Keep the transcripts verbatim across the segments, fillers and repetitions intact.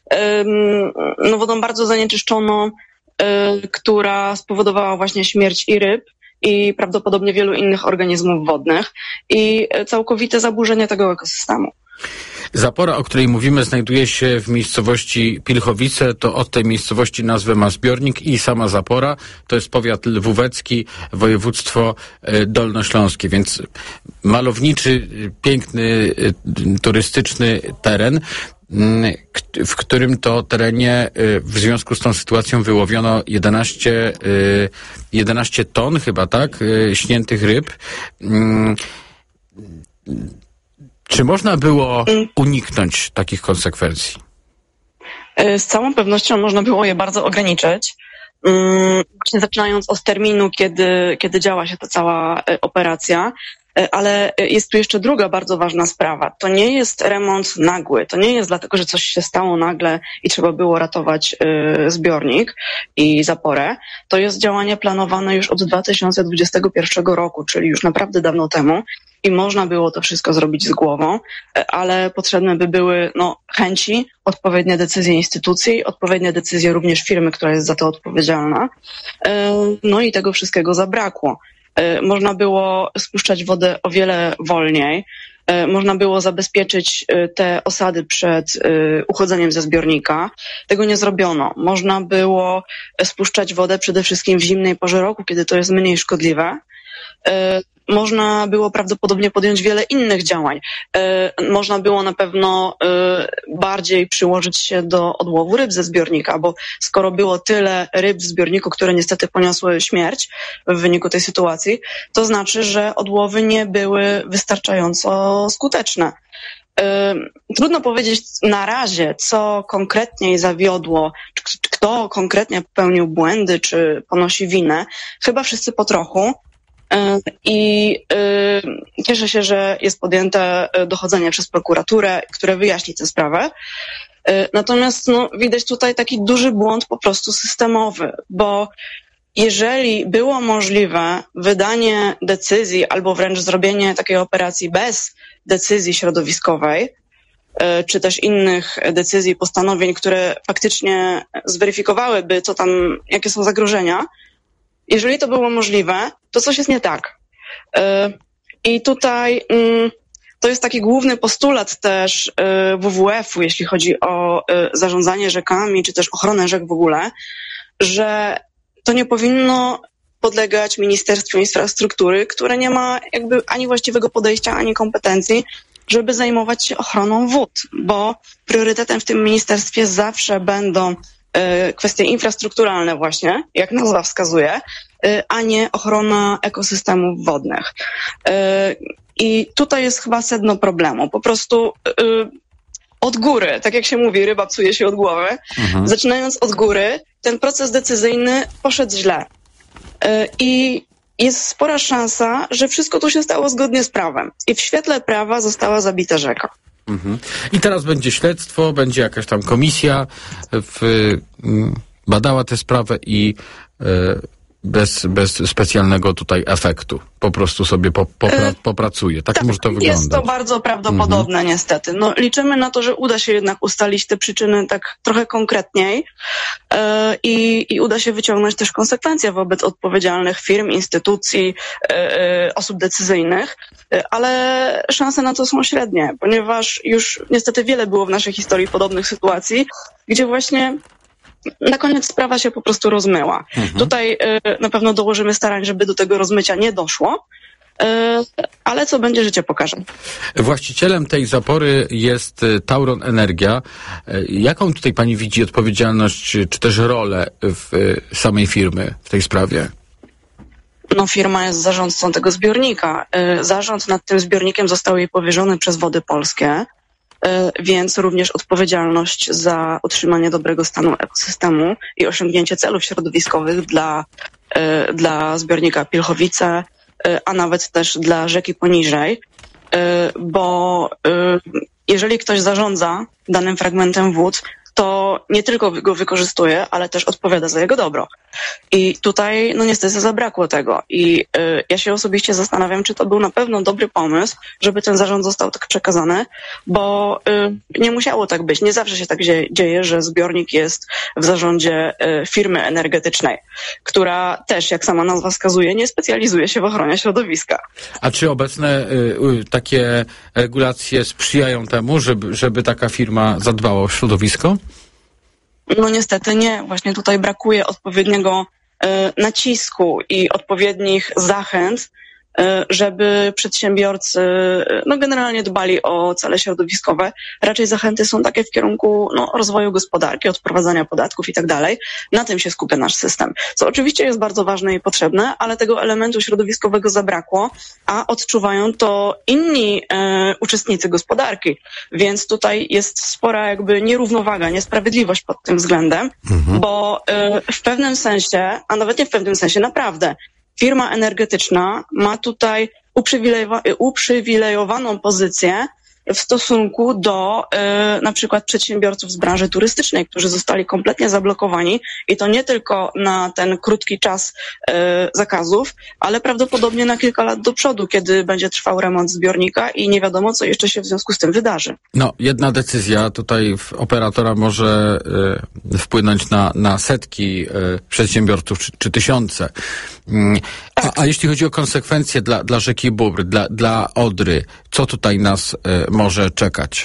no, wodą bardzo zanieczyszczoną, która spowodowała właśnie śmierć i ryb, i prawdopodobnie wielu innych organizmów wodnych i całkowite zaburzenie tego ekosystemu. Zapora, o której mówimy, znajduje się w miejscowości Pilchowice. To od tej miejscowości nazwę ma zbiornik i sama Zapora. To jest powiat lwówecki, województwo dolnośląskie, więc malowniczy, piękny, turystyczny teren, w którym to terenie w związku z tą sytuacją wyłowiono jedenaście, jedenaście ton chyba, tak, śniętych ryb. Czy można było uniknąć takich konsekwencji? Z całą pewnością można było je bardzo ograniczyć. Właśnie zaczynając od terminu, kiedy, kiedy działa się ta cała operacja. Ale jest tu jeszcze druga bardzo ważna sprawa. To nie jest remont nagły. To nie jest dlatego, że coś się stało nagle i trzeba było ratować y, zbiornik i zaporę. To jest działanie planowane już od dwa tysiące dwudziestego pierwszego roku, czyli już naprawdę dawno temu i można było to wszystko zrobić z głową, ale potrzebne by były no, chęci, odpowiednie decyzje instytucji, odpowiednie decyzje również firmy, która jest za to odpowiedzialna. Y, no i tego wszystkiego zabrakło. Można było spuszczać wodę o wiele wolniej, można było zabezpieczyć te osady przed uchodzeniem ze zbiornika. Tego nie zrobiono. Można było spuszczać wodę przede wszystkim w zimnej porze roku, kiedy to jest mniej szkodliwe. Można było prawdopodobnie podjąć wiele innych działań. Można było na pewno bardziej przyłożyć się do odłowu ryb ze zbiornika, bo skoro było tyle ryb w zbiorniku, które niestety poniosły śmierć w wyniku tej sytuacji, to znaczy, że odłowy nie były wystarczająco skuteczne. Trudno powiedzieć na razie, co konkretnie zawiodło, kto konkretnie popełnił błędy, czy ponosi winę. Chyba wszyscy po trochu. I y, cieszę się, że jest podjęte dochodzenie przez prokuraturę, które wyjaśni tę sprawę. Y, natomiast no, widać tutaj taki duży błąd po prostu systemowy, bo jeżeli było możliwe wydanie decyzji albo wręcz zrobienie takiej operacji bez decyzji środowiskowej, y, czy też innych decyzji, postanowień, które faktycznie zweryfikowałyby, co tam, jakie są zagrożenia, jeżeli to było możliwe, to coś jest nie tak. I tutaj to jest taki główny postulat też W W F-u, jeśli chodzi o zarządzanie rzekami, czy też ochronę rzek w ogóle, że to nie powinno podlegać Ministerstwu Infrastruktury, które nie ma jakby ani właściwego podejścia, ani kompetencji, żeby zajmować się ochroną wód, bo priorytetem w tym ministerstwie zawsze będą kwestie infrastrukturalne właśnie, jak nazwa wskazuje, a nie ochrona ekosystemów wodnych. I tutaj jest chyba sedno problemu. Po prostu od góry, tak jak się mówi, ryba psuje się od głowy. Mhm. Zaczynając od góry, ten proces decyzyjny poszedł źle. I jest spora szansa, że wszystko tu się stało zgodnie z prawem. I w świetle prawa została zabita rzeka. Mhm. I teraz będzie śledztwo, będzie jakaś tam komisja w, m, badała tę sprawę i e, bez, bez specjalnego tutaj efektu. Po prostu sobie po, popra, popracuje. Tak, tak może to wyglądać. Jest to bardzo prawdopodobne mhm. niestety. No, liczymy na to, że uda się jednak ustalić te przyczyny tak trochę konkretniej yy, i, i uda się wyciągnąć też konsekwencje wobec odpowiedzialnych firm, instytucji, yy, osób decyzyjnych, yy, ale szanse na to są średnie, ponieważ już niestety wiele było w naszej historii podobnych sytuacji, gdzie właśnie na koniec sprawa się po prostu rozmyła. Mhm. Tutaj y, na pewno dołożymy starań, żeby do tego rozmycia nie doszło, y, ale co będzie, życie pokaże. Właścicielem tej zapory jest Tauron Energia. Jaką tutaj pani widzi odpowiedzialność, czy też rolę w y, samej firmy w tej sprawie? No, firma jest zarządcą tego zbiornika. Y, zarząd nad tym zbiornikiem został jej powierzony przez Wody Polskie, więc również odpowiedzialność za utrzymanie dobrego stanu ekosystemu i osiągnięcie celów środowiskowych dla, dla zbiornika Pilchowice, a nawet też dla rzeki poniżej, bo jeżeli ktoś zarządza danym fragmentem wód, to nie tylko go wykorzystuje, ale też odpowiada za jego dobro. I tutaj, no niestety zabrakło tego. I y, ja się osobiście zastanawiam, czy to był na pewno dobry pomysł, żeby ten zarząd został tak przekazany, bo y, nie musiało tak być. Nie zawsze się tak dzie- dzieje, że zbiornik jest w zarządzie y, firmy energetycznej, która też, jak sama nazwa wskazuje, nie specjalizuje się w ochronie środowiska. A czy obecne y, y, takie regulacje sprzyjają temu, żeby, żeby taka firma zadbała o środowisko? No niestety nie. Właśnie tutaj brakuje odpowiedniego y, nacisku i odpowiednich zachęt, y, żeby przedsiębiorcy y, no generalnie dbali o cele środowiskowe. Raczej zachęty są takie w kierunku no, rozwoju gospodarki, odprowadzania podatków i tak dalej. Na tym się skupia nasz system, co oczywiście jest bardzo ważne i potrzebne, ale tego elementu środowiskowego zabrakło, a odczuwają to inni e, uczestnicy gospodarki. Więc tutaj jest spora jakby nierównowaga, niesprawiedliwość pod tym względem, mhm. bo e, w pewnym sensie, a nawet nie w pewnym sensie, naprawdę, firma energetyczna ma tutaj uprzywilejowa- uprzywilejowaną pozycję w stosunku do y, na przykład przedsiębiorców z branży turystycznej, którzy zostali kompletnie zablokowani i to nie tylko na ten krótki czas y, zakazów, ale prawdopodobnie na kilka lat do przodu, kiedy będzie trwał remont zbiornika i nie wiadomo, co jeszcze się w związku z tym wydarzy. No, jedna decyzja tutaj operatora może y, wpłynąć na, na setki y, przedsiębiorców czy, czy tysiące. Y, a, a jeśli chodzi o konsekwencje dla, dla rzeki Bóbr, dla, dla Odry, co tutaj nas y, może czekać?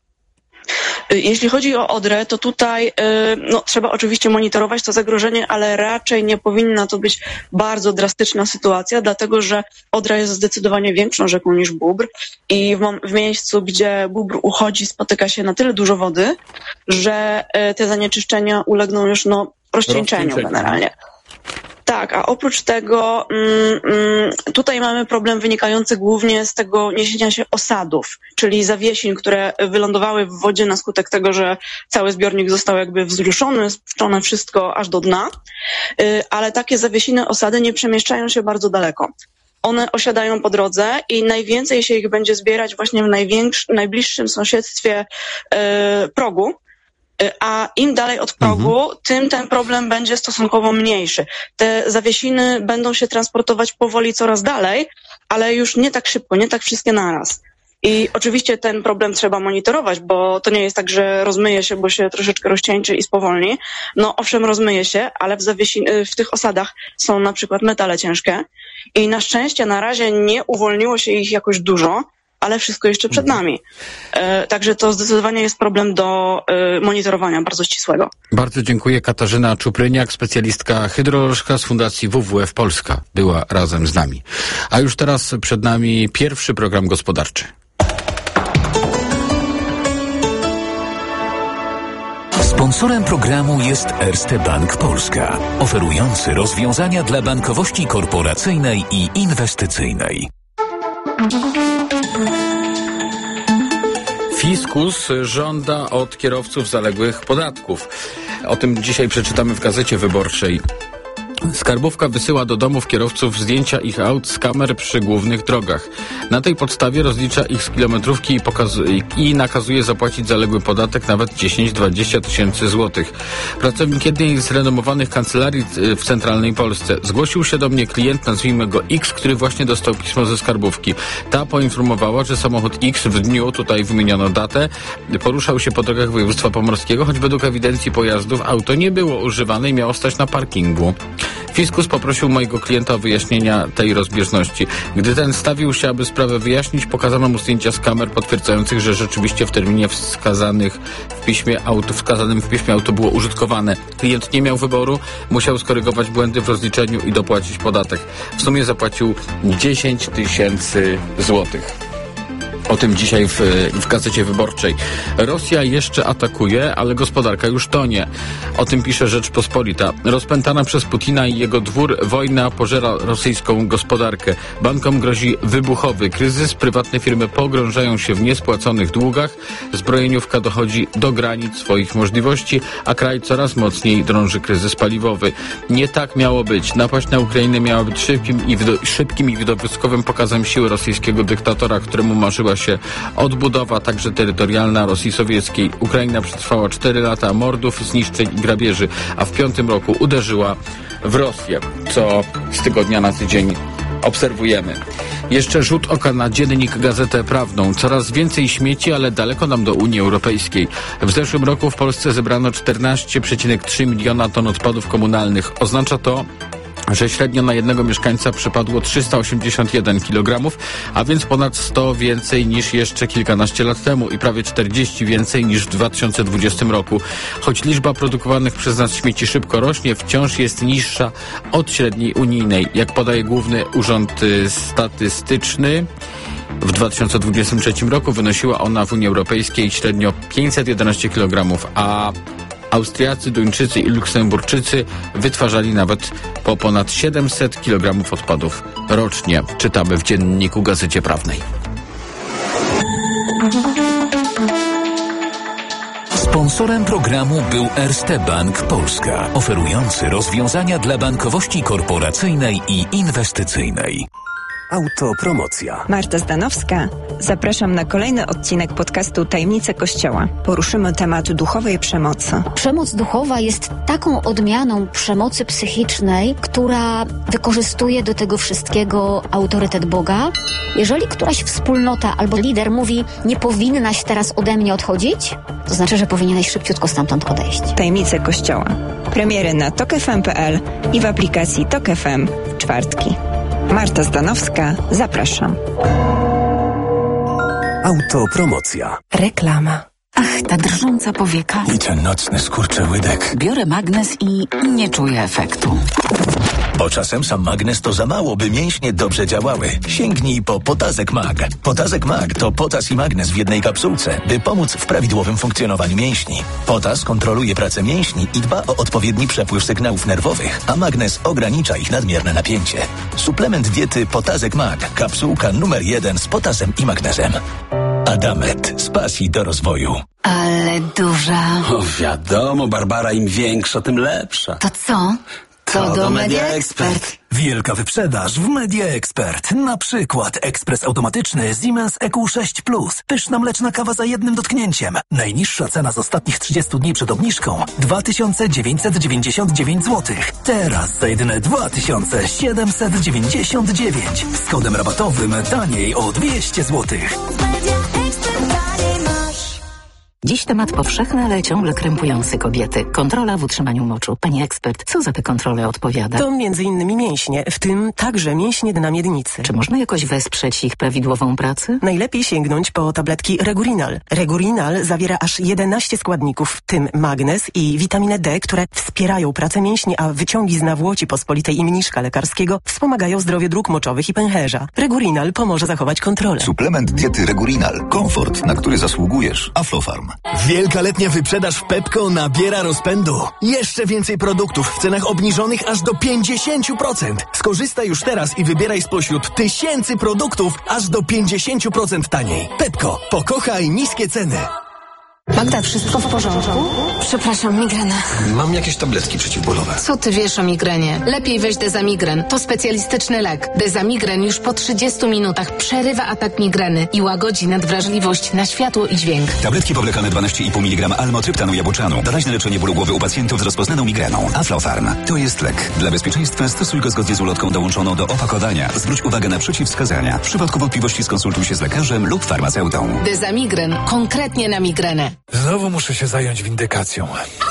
Jeśli chodzi o Odrę, to tutaj no, trzeba oczywiście monitorować to zagrożenie, ale raczej nie powinna to być bardzo drastyczna sytuacja, dlatego że Odra jest zdecydowanie większą rzeką niż Bóbr i w, w miejscu, gdzie Bóbr uchodzi, spotyka się na tyle dużo wody, że te zanieczyszczenia ulegną już no, rozcieńczeniu generalnie. Tak, a oprócz tego mm, mm, tutaj mamy problem wynikający głównie z tego niesienia się osadów, czyli zawiesin, które wylądowały w wodzie na skutek tego, że cały zbiornik został jakby wzruszony, spuszczone wszystko aż do dna, yy, ale takie zawiesiny, osady nie przemieszczają się bardzo daleko. One osiadają po drodze i najwięcej się ich będzie zbierać właśnie w największym, najbliższym sąsiedztwie yy, progu. A im dalej od progu, mhm. tym ten problem będzie stosunkowo mniejszy. Te zawiesiny będą się transportować powoli coraz dalej, ale już nie tak szybko, nie tak wszystkie naraz. I oczywiście ten problem trzeba monitorować, bo to nie jest tak, że rozmyje się, bo się troszeczkę rozcieńczy i spowolni. No owszem, rozmyje się, ale w, zawiesin- w tych osadach są na przykład metale ciężkie i na szczęście na razie nie uwolniło się ich jakoś dużo, ale wszystko jeszcze przed nami. E, także to zdecydowanie jest problem do e, monitorowania bardzo ścisłego. Bardzo dziękuję. Katarzyna Czupryniak, specjalistka hydrolożka z Fundacji W W F Polska, była razem z nami. A już teraz przed nami pierwszy program gospodarczy. Sponsorem programu jest Erste Bank Polska, oferujący rozwiązania dla bankowości korporacyjnej i inwestycyjnej. Fiskus żąda od kierowców zaległych podatków. O tym dzisiaj przeczytamy w Gazecie Wyborczej. Skarbówka wysyła do domów kierowców zdjęcia ich aut z kamer przy głównych drogach. Na tej podstawie rozlicza ich z kilometrówki i, pokazuje, i nakazuje zapłacić zaległy podatek nawet dziesięć do dwudziestu tysięcy złotych. Pracownik jednej z renomowanych kancelarii w centralnej Polsce. Zgłosił się do mnie klient, nazwijmy go X, który właśnie dostał pismo ze skarbówki. Ta poinformowała, że samochód X w dniu, tutaj wymieniono datę, poruszał się po drogach województwa pomorskiego, choć według ewidencji pojazdów auto nie było używane i miało stać na parkingu. Fiskus poprosił mojego klienta o wyjaśnienia tej rozbieżności. Gdy ten stawił się, aby sprawę wyjaśnić, pokazano mu zdjęcia z kamer potwierdzających, że rzeczywiście w terminie wskazanych w piśmie auto, wskazanym w piśmie auto było użytkowane. Klient nie miał wyboru, musiał skorygować błędy w rozliczeniu i dopłacić podatek. W sumie zapłacił dziesięć tysięcy złotych. O tym dzisiaj w, w Gazecie Wyborczej. Rosja jeszcze atakuje, ale gospodarka już tonie. O tym pisze Rzeczpospolita. Rozpętana przez Putina i jego dwór wojna pożera rosyjską gospodarkę. Bankom grozi wybuchowy kryzys, prywatne firmy pogrążają się w niespłaconych długach, zbrojeniówka dochodzi do granic swoich możliwości, a kraj coraz mocniej drąży kryzys paliwowy. Nie tak miało być. Napaść na Ukrainę miała być szybkim i, wido- szybkim i widowiskowym pokazem siły rosyjskiego dyktatora, któremu marzyła się odbudowa także terytorialna Rosji Sowieckiej. Ukraina przetrwała cztery lata mordów, zniszczeń i grabieży, a w piątym roku uderzyła w Rosję, co z tygodnia na tydzień obserwujemy. Jeszcze rzut oka na dziennik Gazetę Prawną. Coraz więcej śmieci, ale daleko nam do Unii Europejskiej. W zeszłym roku w Polsce zebrano czternaście przecinek trzy miliona ton odpadów komunalnych. Oznacza to, że średnio na jednego mieszkańca przypadło trzysta osiemdziesiąt jeden kilogramów, a więc ponad sto więcej niż jeszcze kilkanaście lat temu i prawie czterdzieści więcej niż w dwa tysiące dwudziestym roku. Choć liczba produkowanych przez nas śmieci szybko rośnie, wciąż jest niższa od średniej unijnej. Jak podaje Główny Urząd Statystyczny, w dwa tysiące dwudziestym trzecim roku wynosiła ona w Unii Europejskiej średnio pięćset jedenaście kilogramów, a Austriacy, Duńczycy i Luksemburczycy wytwarzali nawet po ponad siedemset kilogramów odpadów rocznie. Czytamy w dzienniku Gazecie Prawnej. Sponsorem programu był Erste Bank Polska, oferujący rozwiązania dla bankowości korporacyjnej i inwestycyjnej. Autopromocja. Marta Zdanowska. Zapraszam na kolejny odcinek podcastu Tajemnice Kościoła. Poruszymy temat duchowej przemocy. Przemoc duchowa jest taką odmianą przemocy psychicznej, która wykorzystuje do tego wszystkiego autorytet Boga. Jeżeli któraś wspólnota albo lider mówi, nie powinnaś teraz ode mnie odchodzić, to znaczy, że powinieneś szybciutko stamtąd odejść. Tajemnice Kościoła. Premiery na tok f m kropka p l i w aplikacji Tok F M w czwartki. Marta Zdanowska, zapraszam. Autopromocja. Reklama. Ach, ta drżąca powieka. I ten nocny skurczyłydek. Biorę magnes i nie czuję efektu. Bo czasem sam magnes to za mało, by mięśnie dobrze działały. Sięgnij po Potazek Mag. Potazek Mag to potas i magnes w jednej kapsułce, by pomóc w prawidłowym funkcjonowaniu mięśni. Potas kontroluje pracę mięśni i dba o odpowiedni przepływ sygnałów nerwowych, a magnes ogranicza ich nadmierne napięcie. Suplement diety Potazek Mag. Kapsułka numer jeden z potasem i magnezem. Adamet z pasji do rozwoju. Ale duża. O, wiadomo, Barbara, im większa, tym lepsza. To co? To, to do Media Expert. Wielka wyprzedaż w Media Expert. Na przykład ekspres automatyczny Siemens E Q sześć plus. Pyszna mleczna kawa za jednym dotknięciem. Najniższa cena z ostatnich trzydziestu dni przed obniżką dwa tysiące dziewięćset dziewięćdziesiąt dziewięć złotych. Teraz za jedyne dwa tysiące siedemset dziewięćdziesiąt dziewięć. Z kodem rabatowym taniej o dwieście złotych. Dziś temat powszechny, ale ciągle krępujący kobiety. Kontrola w utrzymaniu moczu. Pani ekspert, co za tę kontrolę odpowiada? To między innymi mięśnie, w tym także mięśnie dna miednicy. Czy można jakoś wesprzeć ich prawidłową pracę? Najlepiej sięgnąć po tabletki Regurinal. Regurinal zawiera aż jedenaście składników, w tym magnez i witaminę D, które wspierają pracę mięśni, a wyciągi z nawłoci pospolitej i mniszka lekarskiego wspomagają zdrowie dróg moczowych i pęcherza. Regurinal pomoże zachować kontrolę. Suplement diety Regurinal. Komfort, na który zasługujesz. Aflofarm. Wielka letnia wyprzedaż w Pepco nabiera rozpędu. Jeszcze więcej produktów w cenach obniżonych aż do pięćdziesiąt procent. Skorzystaj już teraz i wybieraj spośród tysięcy produktów aż do pięćdziesiąt procent taniej. Pepco. Pokochaj niskie ceny. Magda, wszystko w porządku? Przepraszam, migrena. Mam jakieś tabletki przeciwbólowe. Co ty wiesz o migrenie? Lepiej weź Dezamigren. To specjalistyczny lek. Dezamigren już po trzydziestu minutach przerywa atak migreny i łagodzi nadwrażliwość na światło i dźwięk. Tabletki powlekane dwanaście i pół miligrama almotryptanu jabłczanu. Doraźne leczenie bólu głowy u pacjentów z rozpoznaną migreną. Aflofarm. To jest lek. Dla bezpieczeństwa stosuj go zgodnie z ulotką dołączoną do opakowania. Zwróć uwagę na przeciwwskazania. W przypadku wątpliwości skonsultuj się z lekarzem lub farmaceutą. Dezamigren. Konkretnie na migrenę. Znowu muszę się zająć windykacją.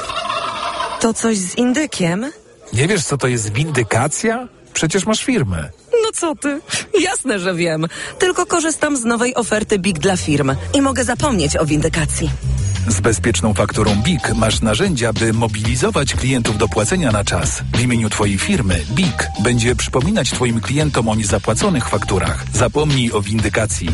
To coś z indykiem? Nie wiesz, co to jest windykacja? Przecież masz firmę. No co ty? Jasne, że wiem. Tylko korzystam z nowej oferty B I G dla firm i mogę zapomnieć o windykacji. Z bezpieczną fakturą B I G masz narzędzia, by mobilizować klientów do płacenia na czas. W imieniu twojej firmy B I G będzie przypominać twoim klientom o niezapłaconych fakturach. Zapomnij o windykacji.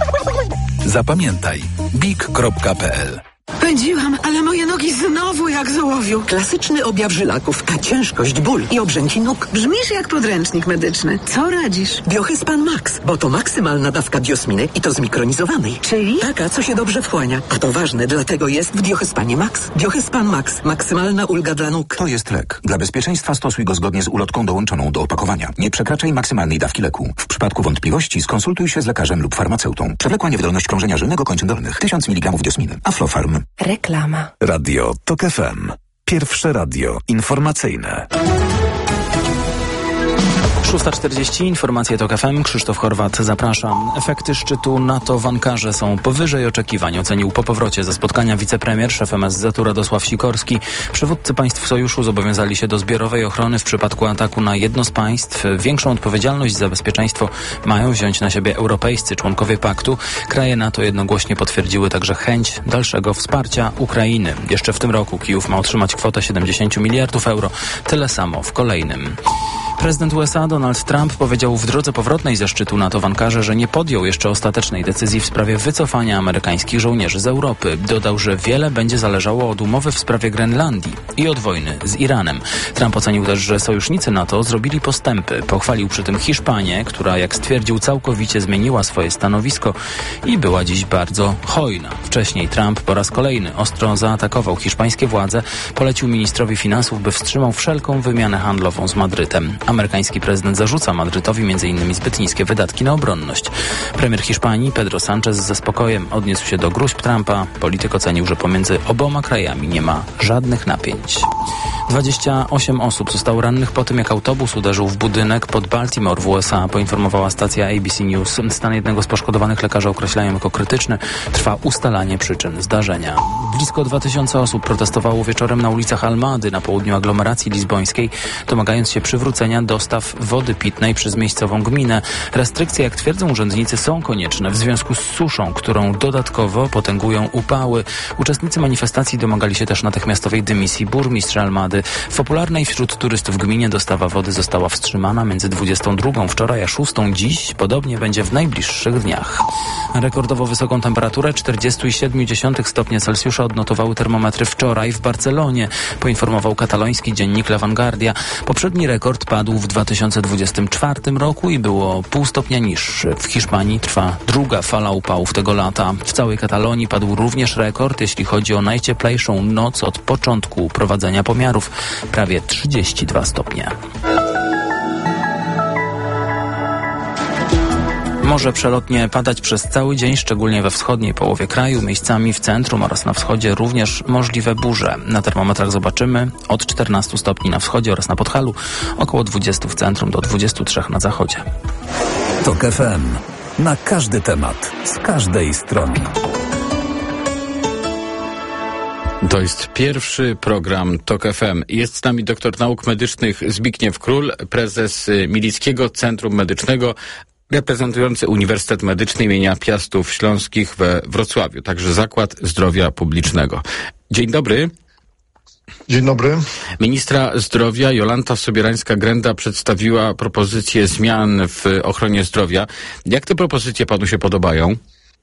Zapamiętaj B I G kropka p l. Pędziłam, ale moje nogi znowu jak z ołowiu. Klasyczny objaw żylaków, a ciężkość, ból i obrzęki nóg. Brzmisz jak podręcznik medyczny. Co radzisz? Biohyspan Max, bo to maksymalna dawka biosminy i to zmikronizowanej. Czyli? Taka, co się dobrze wchłania. A to ważne, dlatego jest w Biohyspanie Max. Biohyspan Max, maksymalna ulga dla nóg. To jest lek. Dla bezpieczeństwa stosuj go zgodnie z ulotką dołączoną do opakowania. Nie przekraczaj maksymalnej dawki leku. W przypadku wątpliwości skonsultuj się z lekarzem lub farmaceutą. Przewlekła niewydolność krążenia żylnego kończyn dolnych. tysiąc miligramów diosminy. Aflofarm. Reklama. Radio Tok F M. Pierwsze radio informacyjne. szósta czterdzieści, informacje TOK F M, Krzysztof Horwat, zapraszam. Efekty szczytu NATO w Ankarze są powyżej oczekiwań, ocenił po powrocie ze spotkania wicepremier, szef M S Z-u Radosław Sikorski. Przywódcy państw sojuszu zobowiązali się do zbiorowej ochrony w przypadku ataku na jedno z państw. Większą odpowiedzialność za bezpieczeństwo mają wziąć na siebie europejscy członkowie paktu. Kraje NATO jednogłośnie potwierdziły także chęć dalszego wsparcia Ukrainy. Jeszcze w tym roku Kijów ma otrzymać kwotę siedemdziesiąt miliardów euro, tyle samo w kolejnym. Prezydent U S A Donald Trump powiedział w drodze powrotnej ze szczytu NATO w Ankarze, że nie podjął jeszcze ostatecznej decyzji w sprawie wycofania amerykańskich żołnierzy z Europy. Dodał, że wiele będzie zależało od umowy w sprawie Grenlandii i od wojny z Iranem. Trump ocenił też, że sojusznicy NATO zrobili postępy. Pochwalił przy tym Hiszpanię, która, jak stwierdził, całkowicie zmieniła swoje stanowisko i była dziś bardzo hojna. Wcześniej Trump po raz kolejny ostro zaatakował hiszpańskie władze, polecił ministrowi finansów, by wstrzymał wszelką wymianę handlową z Madrytem. Amerykański prezydent zarzuca Madrytowi między innymi zbyt niskie wydatki na obronność. Premier Hiszpanii Pedro Sánchez ze spokojem odniósł się do gróźb Trumpa. Polityk ocenił, że pomiędzy oboma krajami nie ma żadnych napięć. dwadzieścia osiem osób zostało rannych po tym, jak autobus uderzył w budynek pod Baltimore w U S A, poinformowała stacja A B C News. Stan jednego z poszkodowanych lekarze określają jako krytyczny. Trwa ustalanie przyczyn zdarzenia. Blisko dwa tysiące osób protestowało wieczorem na ulicach Almady na południu aglomeracji lizbońskiej, domagając się przywrócenia dostaw wody pitnej przez miejscową gminę. Restrykcje, jak twierdzą urzędnicy, są konieczne w związku z suszą, którą dodatkowo potęgują upały. Uczestnicy manifestacji domagali się też natychmiastowej dymisji burmistrza Almady. W popularnej wśród turystów gminie dostawa wody została wstrzymana między dwudziestą drugą wczoraj a szóstą dziś. Podobnie będzie w najbliższych dniach. Rekordowo wysoką temperaturę czterdzieści siedem stopni Celsjusza odnotowały termometry wczoraj w Barcelonie, poinformował kataloński dziennik La Vanguardia. Poprzedni rekord padł w dwa tysiące dwudziestym czwartym roku i było pół stopnia niższy. W Hiszpanii trwa druga fala upałów tego lata. W całej Katalonii padł również rekord, jeśli chodzi o najcieplejszą noc od początku prowadzenia pomiarów. Prawie trzydzieści dwa stopnie. Może przelotnie padać przez cały dzień, szczególnie we wschodniej połowie kraju, miejscami w centrum oraz na wschodzie również możliwe burze. Na termometrach zobaczymy od czternastu stopni na wschodzie oraz na Podhalu, około dwudziestu w centrum do dwudziestu trzech na zachodzie. TOK F M. Na każdy temat, z każdej strony. To jest pierwszy program TOK F M. Jest z nami doktor nauk medycznych Zbigniew Król, prezes Milickiego Centrum Medycznego, reprezentujący Uniwersytet Medyczny imienia Piastów Śląskich we Wrocławiu, także Zakład Zdrowia Publicznego. Dzień dobry. Dzień dobry. Ministra Zdrowia Jolanta Sobierańska-Grenda przedstawiła propozycje zmian w ochronie zdrowia. Jak te propozycje panu się podobają?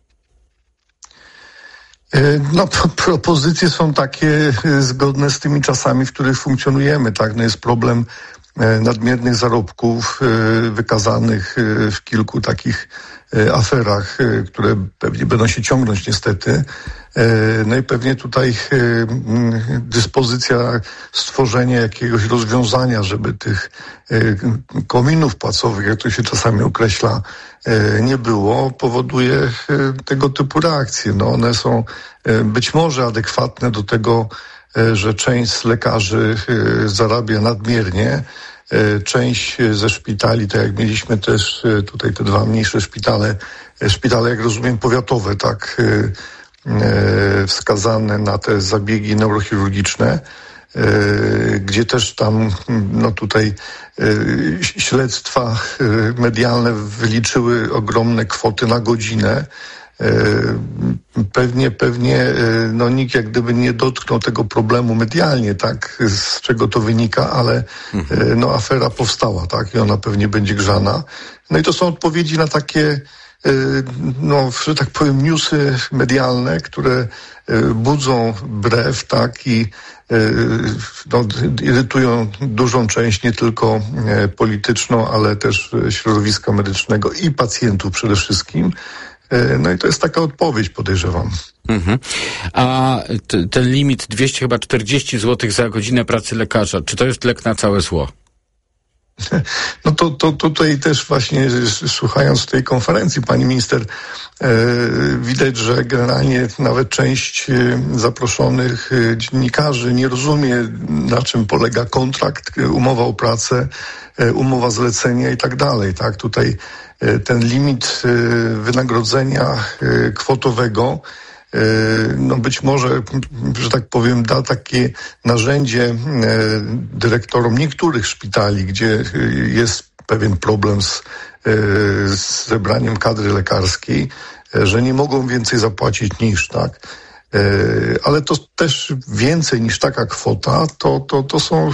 No, propozycje są takie zgodne z tymi czasami, w których funkcjonujemy, tak? No jest problem nadmiernych zarobków wykazanych w kilku takich aferach, które pewnie będą się ciągnąć niestety. No i pewnie tutaj dyspozycja stworzenia jakiegoś rozwiązania, żeby tych kominów płacowych, jak to się czasami określa, nie było, powoduje tego typu reakcje. No one są być może adekwatne do tego, że część z lekarzy zarabia nadmiernie. Część ze szpitali, tak jak mieliśmy też tutaj te dwa mniejsze szpitale, szpitale, jak rozumiem, powiatowe, tak, wskazane na te zabiegi neurochirurgiczne, gdzie też tam, no tutaj śledztwa medialne wyliczyły ogromne kwoty na godzinę. Pewnie, pewnie, no nikt jak gdyby nie dotknął tego problemu medialnie, tak, z czego to wynika, ale no afera powstała, tak, i ona pewnie będzie grzana. No i to są odpowiedzi na takie, no, że tak powiem, newsy medialne, które budzą brew, tak, i no, irytują dużą część nie tylko polityczną, ale też środowiska medycznego i pacjentów przede wszystkim. No i to jest taka odpowiedź, podejrzewam. Mhm. A t- ten limit dwieście czterdzieści złotych za godzinę pracy lekarza, czy to jest lek na całe zło? No to, to tutaj też właśnie słuchając tej konferencji pani minister, e, widać, że generalnie nawet część zaproszonych dziennikarzy nie rozumie, na czym polega kontrakt, umowa o pracę, umowa zlecenia i tak dalej. Tak, tutaj ten limit wynagrodzenia kwotowego no być może, że tak powiem, da takie narzędzie dyrektorom niektórych szpitali, gdzie jest pewien problem z, z zebraniem kadry lekarskiej, że nie mogą więcej zapłacić niż, tak. Ale to też więcej niż taka kwota, to, to, to są,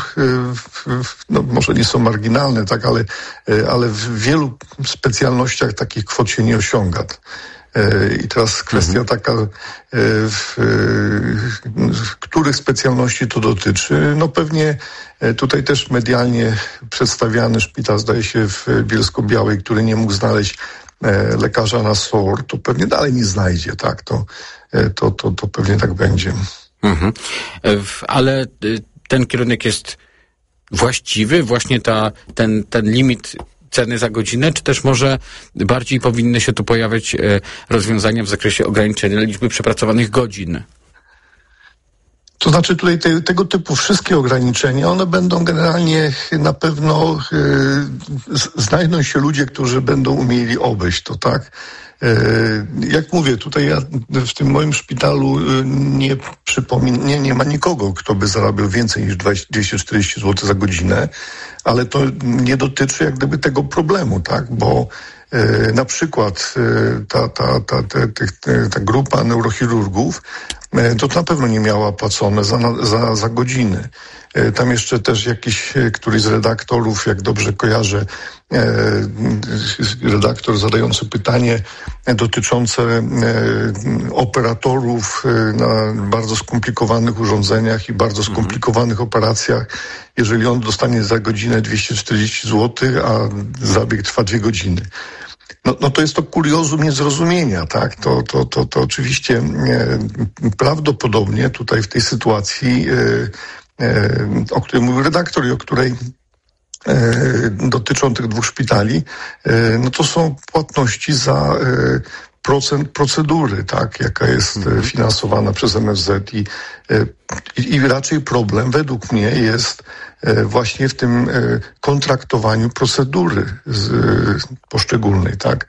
no może nie są marginalne, tak, ale, ale w wielu specjalnościach takich kwot się nie osiąga. I teraz kwestia mhm. taka, w, w których specjalności to dotyczy. No pewnie tutaj też medialnie przedstawiany szpital, zdaje się w Bielsko-Białej, który nie mógł znaleźć lekarza na S O R, to pewnie dalej nie znajdzie, tak? To, to, to, to pewnie tak będzie. Mhm. Ale ten kierunek jest właściwy, właśnie ta, ten, ten limit ceny za godzinę, czy też może bardziej powinny się tu pojawiać rozwiązania w zakresie ograniczenia liczby przepracowanych godzin? To znaczy tutaj te, tego typu wszystkie ograniczenia, one będą generalnie na pewno, yy, znajdą się ludzie, którzy będą umieli obejść to, tak? Yy, jak mówię, tutaj ja w tym moim szpitalu nie przypominam, nie, nie ma nikogo, kto by zarabiał więcej niż dwieście czterdzieści złotych za godzinę, ale to nie dotyczy jak gdyby tego problemu, tak? Bo yy, na przykład yy, ta, ta, ta, ta, ta, ta grupa neurochirurgów to na pewno nie miała płacone za, za, za godziny. Tam jeszcze też jakiś, któryś z redaktorów, jak dobrze kojarzę, redaktor zadający pytanie dotyczące operatorów na bardzo skomplikowanych urządzeniach i bardzo skomplikowanych operacjach. Jeżeli on dostanie za godzinę dwieście czterdzieści złotych, a zabieg trwa dwie godziny. No, no to jest to kuriozum niezrozumienia, tak? To, to, to, to oczywiście e, prawdopodobnie tutaj w tej sytuacji, e, e, o której mówił redaktor i o której e, dotyczą tych dwóch szpitali, e, no to są płatności za e, procent procedury, tak? Jaka jest e, finansowana przez M S Z i, e, i, i raczej problem według mnie jest właśnie w tym kontraktowaniu procedury z, poszczególnej, tak.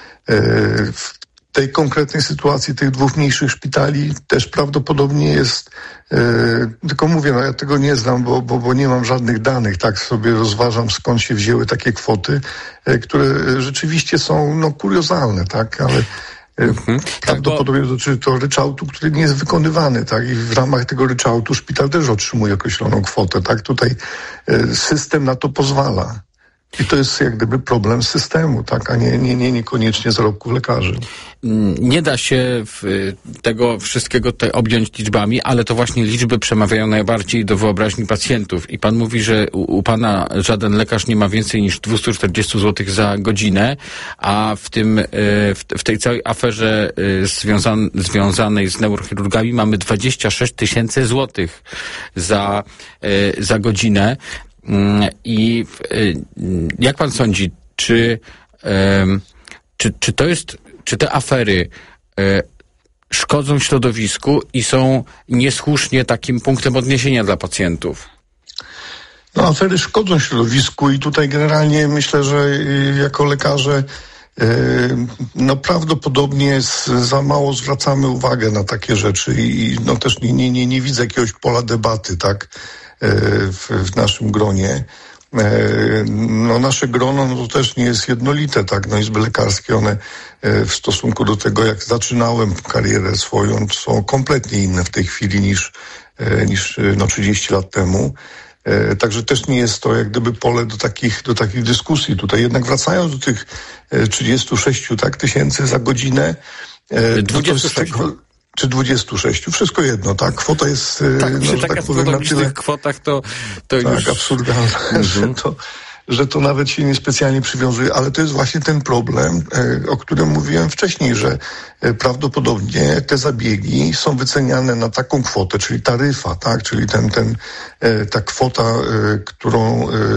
W tej konkretnej sytuacji tych dwóch mniejszych szpitali też prawdopodobnie jest, tylko mówię, no ja tego nie znam, bo, bo, bo nie mam żadnych danych, tak sobie rozważam, skąd się wzięły takie kwoty, które rzeczywiście są, no, kuriozalne, tak, ale Mhm. prawdopodobnie dotyczy to ryczałtu, który nie jest wykonywany, tak? I w ramach tego ryczałtu szpital też otrzymuje określoną kwotę, tak? Tutaj system na to pozwala. I to jest jak gdyby problem systemu, tak? A nie, nie, nie niekoniecznie zarobków lekarzy. Nie da się tego wszystkiego tutaj objąć liczbami, ale to właśnie liczby przemawiają najbardziej do wyobraźni pacjentów. I pan mówi, że u, u pana żaden lekarz nie ma więcej niż dwieście czterdzieści złotych za godzinę, a w tym, w, w tej całej aferze związan, związanej z neurochirurgami mamy dwadzieścia sześć tysięcy złotych za, za godzinę. I jak pan sądzi, czy, czy, czy to jest, czy te afery szkodzą środowisku i są niesłusznie takim punktem odniesienia dla pacjentów? No, afery szkodzą środowisku i tutaj generalnie myślę, że jako lekarze no prawdopodobnie za mało zwracamy uwagę na takie rzeczy i no też nie, nie, nie, nie widzę jakiegoś pola debaty, tak? W, w naszym gronie. No nasze grono no to też nie jest jednolite, tak, no izby lekarskie, one w stosunku do tego, jak zaczynałem karierę swoją, są kompletnie inne w tej chwili niż, niż no trzydzieści lat temu. Także też nie jest to jak gdyby pole do takich, do takich dyskusji tutaj. Jednak wracając do tych trzydziestu sześciu tak, tysięcy za godzinę, dwadzieścia sześć. Czy dwadzieścia sześć, wszystko jedno, tak? Kwota jest, tak, no, że tak, tak powiem, na tyle... w kwotach to, to tak, już... absurdalne, mm-hmm. że, to, że to nawet się niespecjalnie przywiązuje, ale to jest właśnie ten problem, e, o którym mówiłem wcześniej, że e, prawdopodobnie te zabiegi są wyceniane na taką kwotę, czyli taryfa, tak? Czyli ten, ten, e, ta kwota, e, którą e,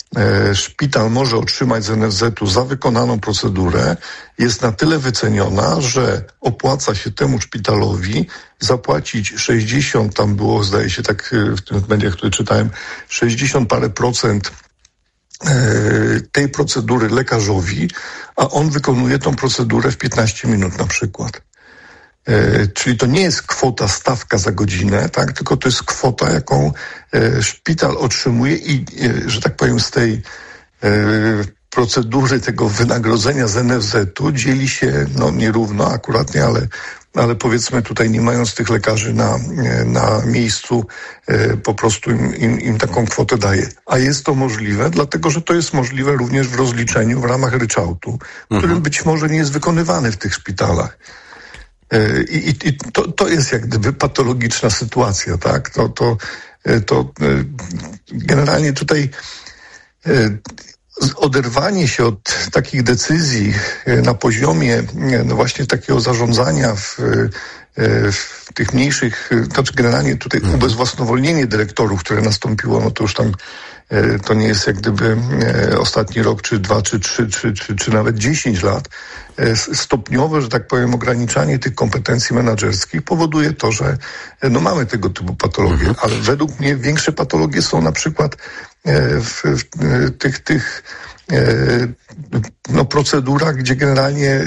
e, szpital może otrzymać z N F Z-u za wykonaną procedurę, jest na tyle wyceniona, że opłaca się temu szpitalowi zapłacić sześćdziesiąt, tam było zdaje się tak w tych mediach, które czytałem, sześćdziesiąt parę procent tej procedury lekarzowi, a on wykonuje tą procedurę w piętnaście minut na przykład. E, czyli to nie jest kwota, stawka za godzinę, tak, tylko to jest kwota, jaką e, szpital otrzymuje i, e, że tak powiem, z tej e, procedury tego wynagrodzenia z N F Z-u dzieli się, no nierówno akuratnie, ale ale powiedzmy tutaj nie mając tych lekarzy na, na miejscu, e, po prostu im, im, im taką kwotę daje. A jest to możliwe, dlatego że to jest możliwe również w rozliczeniu w ramach ryczałtu, mhm. którym być może nie jest wykonywany w tych szpitalach. E, I, i to, to jest jak gdyby patologiczna sytuacja, tak? To, to, to e, generalnie tutaj e, oderwanie się od takich decyzji na poziomie no właśnie takiego zarządzania w, w tych mniejszych, to znaczy generalnie tutaj ubezwłasnowolnienie dyrektorów, które nastąpiło, no to już tam to nie jest jak gdyby ostatni rok, czy dwa, czy trzy, czy, czy, czy nawet dziesięć lat. Stopniowe, że tak powiem, ograniczanie tych kompetencji menedżerskich powoduje to, że no mamy tego typu patologie, ale według mnie większe patologie są na przykład w, w tych, tych no, procedurach, gdzie generalnie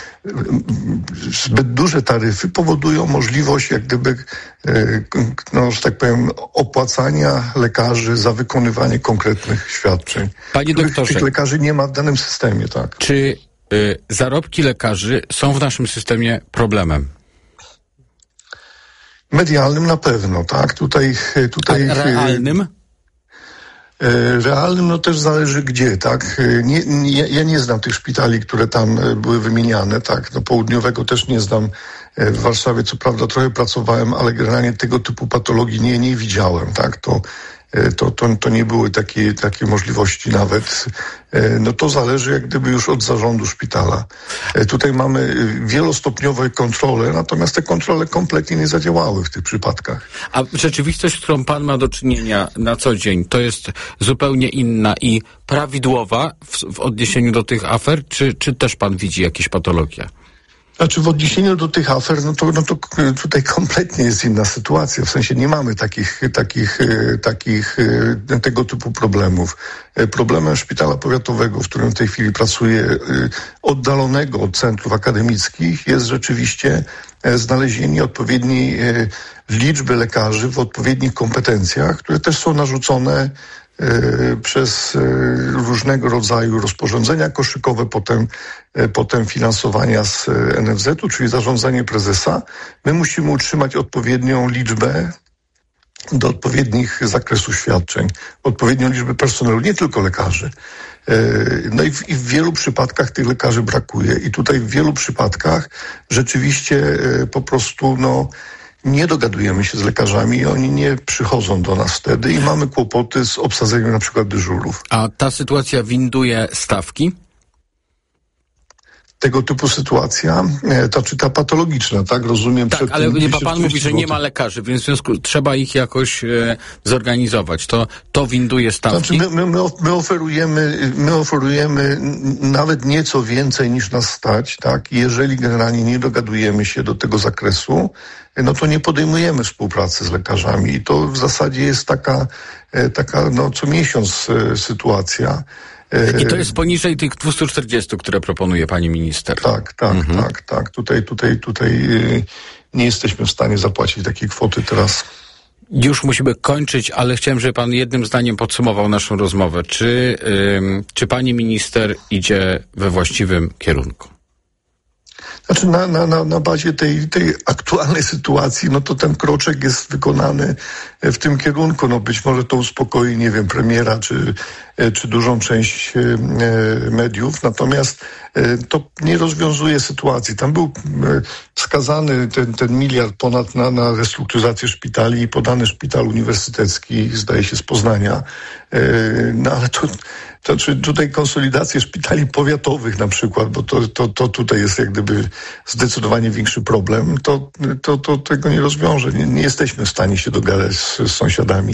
zbyt duże taryfy powodują możliwość jak gdyby, no, że tak powiem, opłacania lekarzy za wykonywanie konkretnych świadczeń. Panie doktorze, tych lekarzy nie ma w danym systemie, tak. Czy y, zarobki lekarzy są w naszym systemie problemem? Medialnym na pewno, tak. Tutaj, tutaj A realnym? Realnym no też zależy gdzie, tak. Nie, nie, ja nie znam tych szpitali, które tam były wymieniane, tak. No południowego też nie znam. W Warszawie co prawda trochę pracowałem, ale generalnie tego typu patologii nie, nie widziałem, tak. To To, to, to nie były takie, takie możliwości nawet. No to zależy jak gdyby już od zarządu szpitala. Tutaj mamy wielostopniowe kontrole, natomiast te kontrole kompletnie nie zadziałały w tych przypadkach. A rzeczywistość, z którą pan ma do czynienia na co dzień, to jest zupełnie inna i prawidłowa w, w odniesieniu do tych afer, czy, czy też pan widzi jakieś patologie? Znaczy w odniesieniu do tych afer, no to, no to tutaj kompletnie jest inna sytuacja. W sensie nie mamy takich, takich, takich tego typu problemów. Problemem szpitala powiatowego, w którym w tej chwili pracuję, oddalonego od centrów akademickich, jest rzeczywiście znalezienie odpowiedniej liczby lekarzy w odpowiednich kompetencjach, które też są narzucone przez różnego rodzaju rozporządzenia koszykowe, potem, potem finansowania z N F Z-u, czyli zarządzanie prezesa. My musimy utrzymać odpowiednią liczbę do odpowiednich zakresów świadczeń, odpowiednią liczbę personelu, nie tylko lekarzy. No i w, i w wielu przypadkach tych lekarzy brakuje i tutaj w wielu przypadkach rzeczywiście po prostu no nie dogadujemy się z lekarzami i oni nie przychodzą do nas wtedy i mamy kłopoty z obsadzeniem na przykład dyżurów. A ta sytuacja winduje stawki? Tego typu sytuacja, ta czy ta patologiczna, tak? Rozumiem. Tak, ale pan mówi, że nie ma lekarzy, więc w związku trzeba ich jakoś e, zorganizować. To, to winduje stawki? Znaczy my, my, my, oferujemy, my oferujemy nawet nieco więcej niż nas stać, tak? I jeżeli generalnie nie dogadujemy się do tego zakresu, no to nie podejmujemy współpracy z lekarzami. I to w zasadzie jest taka, taka no co miesiąc sytuacja. I to jest poniżej tych dwieście czterdzieści, które proponuje pani minister. Tak, tak, mhm. tak, tak. Tutaj, tutaj, tutaj nie jesteśmy w stanie zapłacić takiej kwoty teraz. Już musimy kończyć, ale chciałem, żeby pan jednym zdaniem podsumował naszą rozmowę. Czy, ym, czy pani minister idzie we właściwym kierunku? Znaczy na, na, na, na bazie tej, tej aktualnej sytuacji, no to ten kroczek jest wykonany w tym kierunku. No być może to uspokoi, nie wiem, premiera czy, czy dużą część mediów. Natomiast to nie rozwiązuje sytuacji. Tam był wskazany ten, ten miliard ponad na, na restrukturyzację szpitali i podany szpital uniwersytecki, zdaje się z Poznania. No ale to... To czy tutaj konsolidację szpitali powiatowych na przykład, bo to, to, to tutaj jest jak gdyby zdecydowanie większy problem, to, to, to tego nie rozwiąże. Nie, nie jesteśmy w stanie się dogadać z, z sąsiadami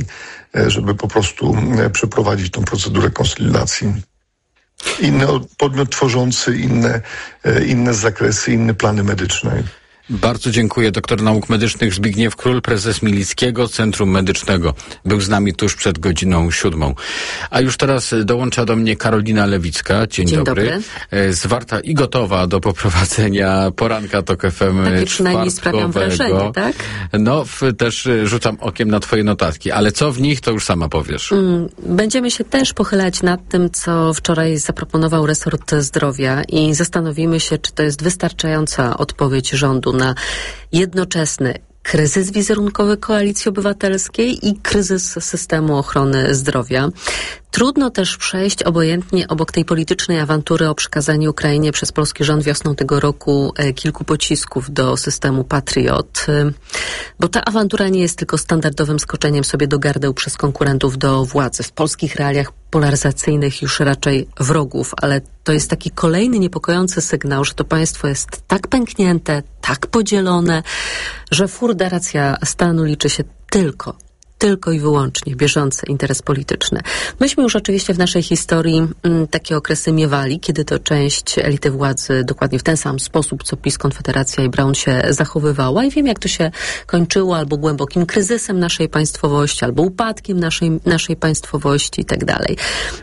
żeby po prostu przeprowadzić tą procedurę konsolidacji. Inny podmiot tworzący, inne, inne zakresy, inne plany medyczne. Bardzo dziękuję. Doktor nauk medycznych Zbigniew Król, prezes Milickiego Centrum Medycznego. Był z nami tuż przed godziną siódmą. A już teraz dołącza do mnie Karolina Lewicka. Dzień, Dzień dobry. dobry. Zwarta i gotowa do poprowadzenia poranka Tok F M Takie przynajmniej sprawiam wrażenie, tak? No, w, też rzucam okiem na twoje notatki, ale co w nich, to już sama powiesz. Mm, będziemy się też pochylać nad tym, co wczoraj zaproponował resort zdrowia i zastanowimy się, czy to jest wystarczająca odpowiedź rządu na jednoczesny kryzys wizerunkowy Koalicji Obywatelskiej i kryzys systemu ochrony zdrowia. Trudno też przejść obojętnie obok tej politycznej awantury o przekazaniu Ukrainie przez polski rząd wiosną tego roku kilku pocisków do systemu Patriot, bo ta awantura nie jest tylko standardowym skoczeniem sobie do gardeł przez konkurentów do władzy. W polskich realiach polaryzacyjnych już raczej wrogów, ale to jest taki kolejny niepokojący sygnał, że to państwo jest tak pęknięte, tak podzielone, że furda racja stanu liczy się tylko tylko i wyłącznie bieżący interes polityczny. Myśmy już oczywiście w naszej historii m, takie okresy miewali, kiedy to część elity władzy dokładnie w ten sam sposób, co PiS, Konfederacja i Braun się zachowywała i wiem, jak to się kończyło albo głębokim kryzysem naszej państwowości, albo upadkiem naszej, naszej państwowości i tak dalej.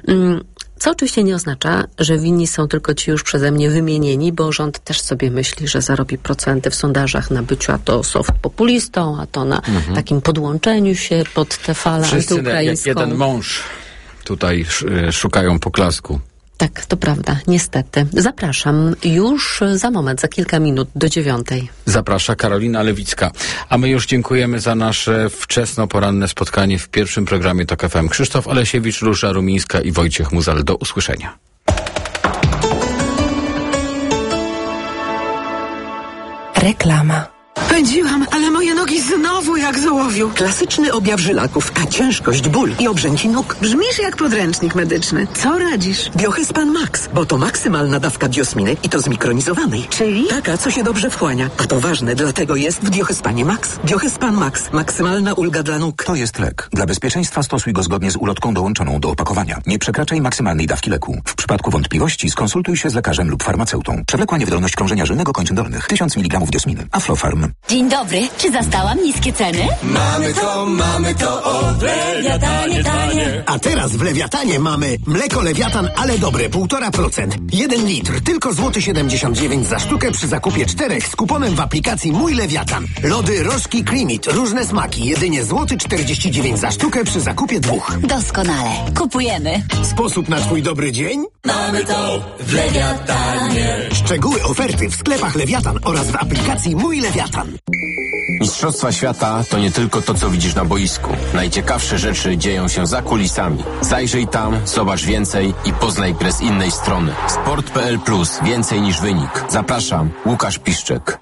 Co oczywiście nie oznacza, że winni są tylko ci już przeze mnie wymienieni, bo rząd też sobie myśli, że zarobi procenty w sondażach na byciu a to soft populistą, a to na mhm. takim podłączeniu się pod tę falę Wszyscy antyukraińską. Jak jeden mąż tutaj szukają poklasku. Tak, to prawda, niestety. Zapraszam już za moment, za kilka minut do dziewiątej. Zaprasza Karolina Lewicka. A my już dziękujemy za nasze wczesno-poranne spotkanie w pierwszym programie Tok F M. Krzysztof Olesiewicz, Róża Rumińska i Wojciech Muzal. Do usłyszenia. Reklama. Pędziłam, ale moje nogi znowu jak z ołowiu. Klasyczny objaw żylaków, a ciężkość, ból i obrzęki nóg. Brzmisz jak podręcznik medyczny. Co radzisz? Biohyspan Max, bo to maksymalna dawka diosminy i to zmikronizowanej. Czyli? Taka, co się dobrze wchłania. A to ważne, dlatego jest w Biohyspanie Max. Biohyspan Max. Maksymalna ulga dla nóg. To jest lek. Dla bezpieczeństwa stosuj go zgodnie z ulotką dołączoną do opakowania. Nie przekraczaj maksymalnej dawki leku. W przypadku wątpliwości skonsultuj się z lekarzem lub farmaceutą. Przewlekła niewydolność krążenia żylnego kończyn dolnych. tysiąc miligramów diosminy. Aflofarm. Dzień dobry. Czy zastałam niskie ceny? Mamy to, mamy to od Lewiatanie, tanie. A teraz w Lewiatanie mamy mleko Lewiatan, ale dobre, półtora procent. Jeden litr, tylko złoty siedemdziesiąt dziewięć za sztukę przy zakupie czterech z kuponem w aplikacji Mój Lewiatan. Lody Rożki Creamit, różne smaki, jedynie złoty czterdzieści dziewięć za sztukę przy zakupie dwóch. Doskonale. Kupujemy. Sposób na twój dobry dzień? Mamy to w Lewiatanie. Szczegóły oferty w sklepach Lewiatan oraz w aplikacji Mój Lewiatan. Mistrzostwa świata to nie tylko to, co widzisz na boisku. Najciekawsze rzeczy dzieją się za kulisami. Zajrzyj tam, zobacz więcej i poznaj grę z innej strony. sport kropka p l plus. Więcej niż wynik. Zapraszam. Łukasz Piszczek.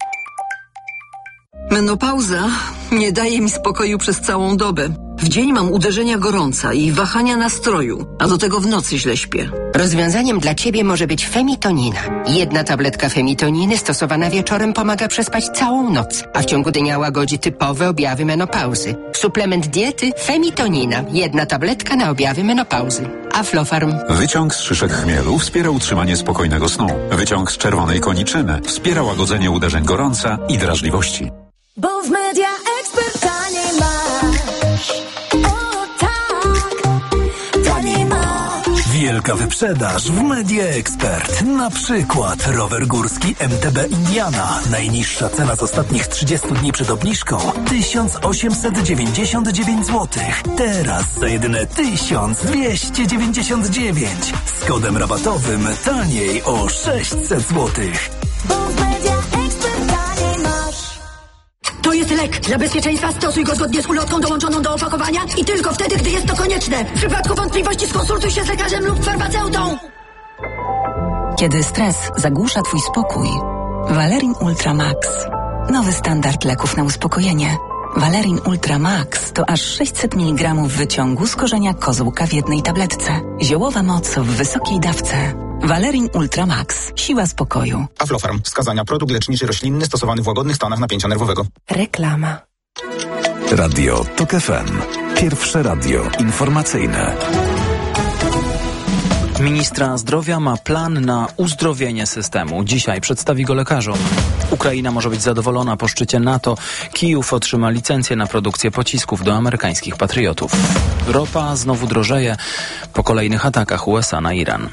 Menopauza nie daje mi spokoju przez całą dobę. W dzień mam uderzenia gorąca i wahania nastroju, a do tego w nocy źle śpię. Rozwiązaniem dla Ciebie może być femitonina. Jedna tabletka femitoniny stosowana wieczorem pomaga przespać całą noc, a w ciągu dnia łagodzi typowe objawy menopauzy. Suplement diety femitonina. Jedna tabletka na objawy menopauzy. Aflofarm. Wyciąg z szyszek chmielu wspiera utrzymanie spokojnego snu. Wyciąg z czerwonej koniczyny wspiera łagodzenie uderzeń gorąca i drażliwości. Bo w Media Expert taniej masz. O tak, taniej masz. Wielka wyprzedaż w Media Expert. Na przykład rower górski M T B Indiana. Najniższa cena z ostatnich trzydziestu dni przed obniżką tysiąc osiemset dziewięćdziesiąt dziewięć złotych. Teraz za jedyne tysiąc dwieście dziewięćdziesiąt dziewięć. Z kodem rabatowym taniej o sześćset złotych. Bo w Media Expert taniej masz. To jest lek. Dla bezpieczeństwa stosuj go zgodnie z ulotką dołączoną do opakowania i tylko wtedy, gdy jest to konieczne. W przypadku wątpliwości skonsultuj się z lekarzem lub farmaceutą. Kiedy stres zagłusza twój spokój, Valerin Ultra Max. Nowy standard leków na uspokojenie. Valerin Ultra Max to aż sześćset miligramów wyciągu z korzenia kozłka w jednej tabletce. Ziołowa moc w wysokiej dawce. Valerin Ultra Max. Siła spokoju. Aflofarm. Wskazania. Produkt leczniczy roślinny stosowany w łagodnych stanach napięcia nerwowego. Reklama. Radio Tok F M. Pierwsze radio informacyjne. Ministra zdrowia ma plan na uzdrowienie systemu. Dzisiaj przedstawi go lekarzom. Ukraina może być zadowolona po szczycie NATO. Kijów otrzyma licencję na produkcję pocisków do amerykańskich patriotów. Ropa znowu drożeje po kolejnych atakach U S A na Iran.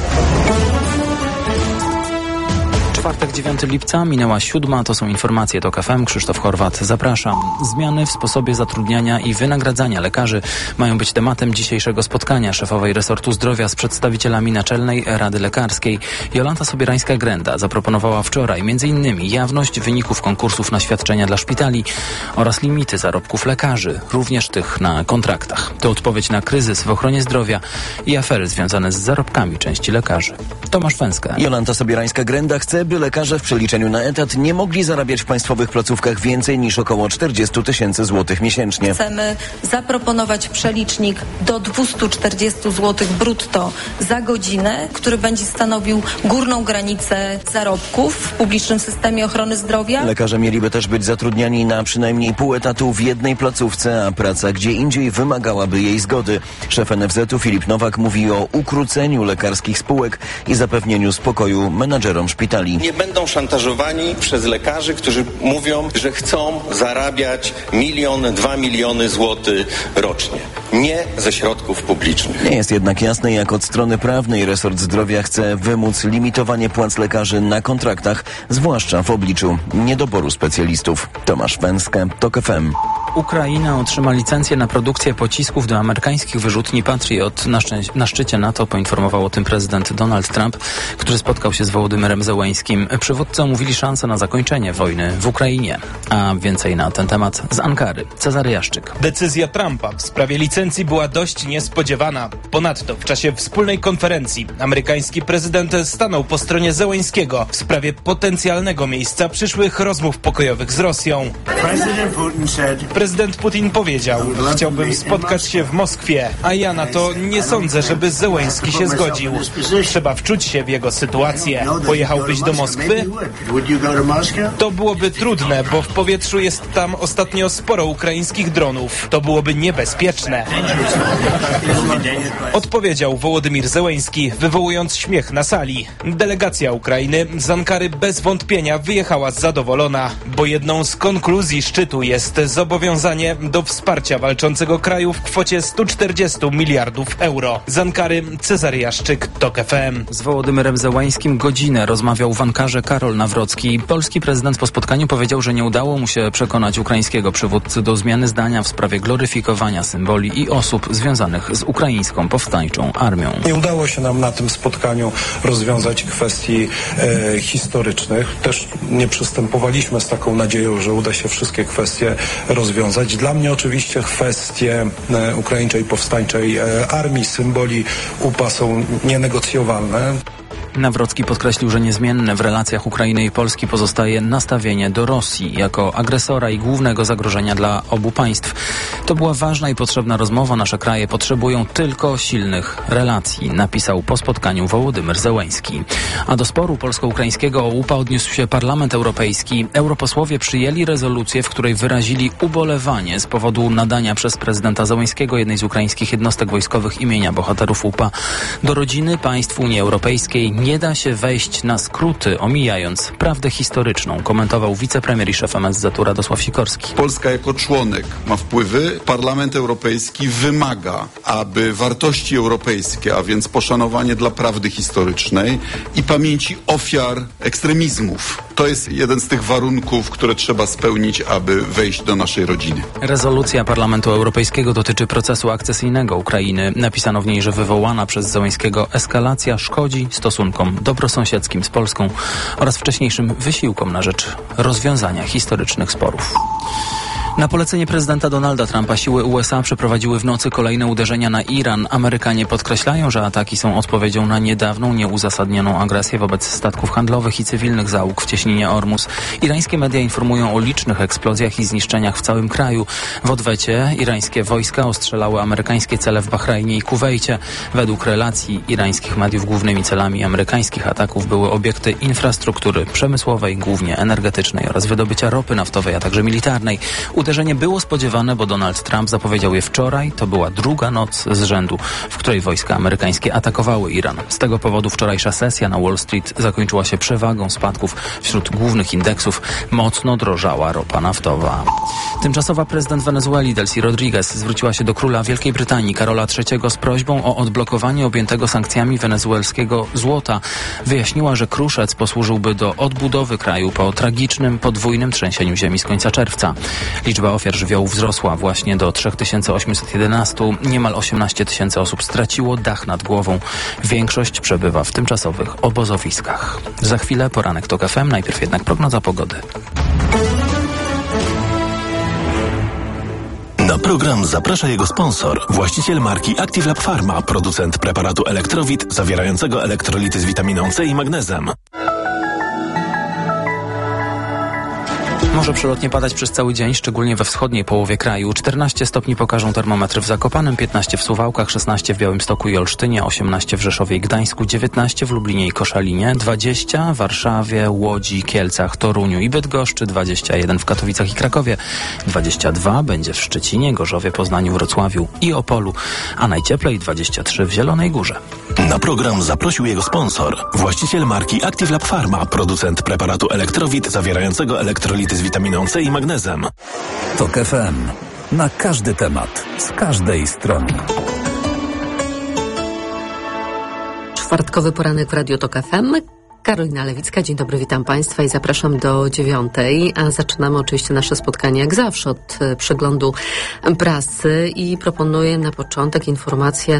Czwartek, dziewiątego lipca, minęła siódma. To są informacje TOK F M. Krzysztof Horwat, zapraszam. Zmiany w sposobie zatrudniania i wynagradzania lekarzy mają być tematem dzisiejszego spotkania szefowej resortu zdrowia z przedstawicielami Naczelnej Rady Lekarskiej. Jolanta Sobierańska-Grenda zaproponowała wczoraj między innymi jawność wyników konkursów na świadczenia dla szpitali oraz limity zarobków lekarzy, również tych na kontraktach. To odpowiedź na kryzys w ochronie zdrowia i afery związane z zarobkami części lekarzy. Tomasz Węska. Jolanta Sobierańska-Grenda chce, by lekarze w przeliczeniu na etat nie mogli zarabiać w państwowych placówkach więcej niż około czterdzieści tysięcy złotych miesięcznie. Chcemy zaproponować przelicznik do dwieście czterdzieści złotych brutto za godzinę, który będzie stanowił górną granicę zarobków w publicznym systemie ochrony zdrowia. Lekarze mieliby też być zatrudniani na przynajmniej pół etatu w jednej placówce, a praca gdzie indziej wymagałaby jej zgody. Szef N F Z u Filip Nowak mówi o ukróceniu lekarskich spółek i zapewnieniu spokoju menadżerom szpitali. Nie będą szantażowani przez lekarzy, którzy mówią, że chcą zarabiać milion, dwa miliony złotych rocznie. Nie ze środków publicznych. Nie jest jednak jasne, jak od strony prawnej resort zdrowia chce wymóc limitowanie płac lekarzy na kontraktach, zwłaszcza w obliczu niedoboru specjalistów. Tomasz Węska, TOK F M. Ukraina otrzyma licencję na produkcję pocisków do amerykańskich wyrzutni Patriot. Na, szczę- na szczycie NATO poinformował o tym prezydent Donald Trump, który spotkał się z Wołodymyrem Zełeńskim. Przywódcy omówili szansę na zakończenie wojny w Ukrainie. A więcej na ten temat z Ankary. Cezary Jaszczyk. Decyzja Trumpa w sprawie licencji była dość niespodziewana. Ponadto w czasie wspólnej konferencji amerykański prezydent stanął po stronie Zełeńskiego w sprawie potencjalnego miejsca przyszłych rozmów pokojowych z Rosją. Prezydent Putin powiedział: chciałbym spotkać się w Moskwie, a ja na to nie sądzę, żeby Zełeński się zgodził. Trzeba wczuć się w jego sytuację. Pojechałbyś do Moskwy? To byłoby trudne, bo w powietrzu jest tam ostatnio sporo ukraińskich dronów. To byłoby niebezpieczne. Odpowiedział Wołodymir Zełeński, wywołując śmiech na sali. Delegacja Ukrainy z Ankary bez wątpienia wyjechała zadowolona, bo jedną z konkluzji szczytu jest zobowiązanie do wsparcia walczącego kraju w kwocie sto czterdzieści miliardów euro. Z Ankary Cezary Jaszczyk, TOK F M. Z Wołodymyrem Zełeńskim godzinę rozmawiał w Ankarze Karol Nawrocki. Polski prezydent po spotkaniu powiedział, że nie udało mu się przekonać ukraińskiego przywódcy do zmiany zdania w sprawie gloryfikowania symboli i osób związanych z ukraińską powstańczą armią. Nie udało się nam na tym spotkaniu rozwiązać kwestii e, historycznych. Też nie przystępowaliśmy z taką nadzieją, że uda się wszystkie kwestie rozwiązać. Dla mnie oczywiście kwestie e, ukraińczej powstańczej e, armii, symboli U P A są nienegocjowalne. Nawrocki podkreślił, że niezmienne w relacjach Ukrainy i Polski pozostaje nastawienie do Rosji jako agresora i głównego zagrożenia dla obu państw. To była ważna i potrzebna rozmowa. Nasze kraje potrzebują tylko silnych relacji, napisał po spotkaniu Wołodymyr Zełeński. A do sporu polsko-ukraińskiego o U P A odniósł się Parlament Europejski. Europosłowie przyjęli rezolucję, w której wyrazili ubolewanie z powodu nadania przez prezydenta Zełeńskiego jednej z ukraińskich jednostek wojskowych imienia bohaterów U P A. Do rodziny państw Unii Europejskiej nie da się wejść na skróty, omijając prawdę historyczną, komentował wicepremier i szef M S Z u Radosław Sikorski. Polska jako członek ma wpływy. Parlament Europejski wymaga, aby wartości europejskie, a więc poszanowanie dla prawdy historycznej i pamięci ofiar ekstremizmów, to jest jeden z tych warunków, które trzeba spełnić, aby wejść do naszej rodziny. Rezolucja Parlamentu Europejskiego dotyczy procesu akcesyjnego Ukrainy. Napisano w niej, że wywołana przez Zełeńskiego eskalacja szkodzi stosunkom dobrosąsiedzkim z Polską oraz wcześniejszym wysiłkom na rzecz rozwiązania historycznych sporów. Na polecenie prezydenta Donalda Trumpa siły U S A przeprowadziły w nocy kolejne uderzenia na Iran. Amerykanie podkreślają, że ataki są odpowiedzią na niedawną, nieuzasadnioną agresję wobec statków handlowych i cywilnych załóg w cieśninie Ormus. Irańskie media informują o licznych eksplozjach i zniszczeniach w całym kraju. W odwecie irańskie wojska ostrzelały amerykańskie cele w Bahrajnie i Kuwejcie. Według relacji irańskich mediów głównymi celami amerykańskich ataków były obiekty infrastruktury przemysłowej, głównie energetycznej oraz wydobycia ropy naftowej, a także militarnej. Uderzenie było spodziewane, bo Donald Trump zapowiedział je wczoraj. To była druga noc z rzędu, w której wojska amerykańskie atakowały Iran. Z tego powodu wczorajsza sesja na Wall Street zakończyła się przewagą spadków wśród głównych indeksów. Mocno drożała ropa naftowa. Tymczasowa prezydent Wenezueli Delcy Rodriguez zwróciła się do króla Wielkiej Brytanii Karola trzeciego z prośbą o odblokowanie objętego sankcjami wenezuelskiego złota. Wyjaśniła, że kruszec posłużyłby do odbudowy kraju po tragicznym, podwójnym trzęsieniu ziemi z końca czerwca. Liczba ofiar żywiołów wzrosła właśnie do trzy tysiące osiemset jedenaście. Niemal osiemnaście tysięcy osób straciło dach nad głową. Większość przebywa w tymczasowych obozowiskach. Za chwilę poranek TOK F M, najpierw jednak prognoza pogody. Na program zaprasza jego sponsor, właściciel marki Active Lab Pharma, producent preparatu Elektrowit zawierającego elektrolity z witaminą C i magnezem. Może przelotnie padać przez cały dzień, szczególnie we wschodniej połowie kraju. czternaście stopni pokażą termometry w Zakopanem, piętnaście w Suwałkach, szesnaście w Białymstoku i Olsztynie, osiemnaście w Rzeszowie i Gdańsku, dziewiętnaście w Lublinie i Koszalinie, dwadzieścia w Warszawie, Łodzi, Kielcach, Toruniu i Bydgoszczy, dwadzieścia jeden w Katowicach i Krakowie, dwadzieścia dwa będzie w Szczecinie, Gorzowie, Poznaniu, Wrocławiu i Opolu, a najcieplej dwadzieścia trzy w Zielonej Górze. Na program zaprosił jego sponsor, właściciel marki Active Lab Pharma, producent preparatu Elektrowit zawierającego elektrolity z witaminą C i magnezem. TOK F M. Na każdy temat, z każdej strony. Czwartkowy poranek w Radiu TOK F M. Karolina Lewicka, dzień dobry, witam Państwa i zapraszam do dziewiątej, a zaczynamy oczywiście nasze spotkanie jak zawsze od przeglądu prasy i proponuję na początek informację,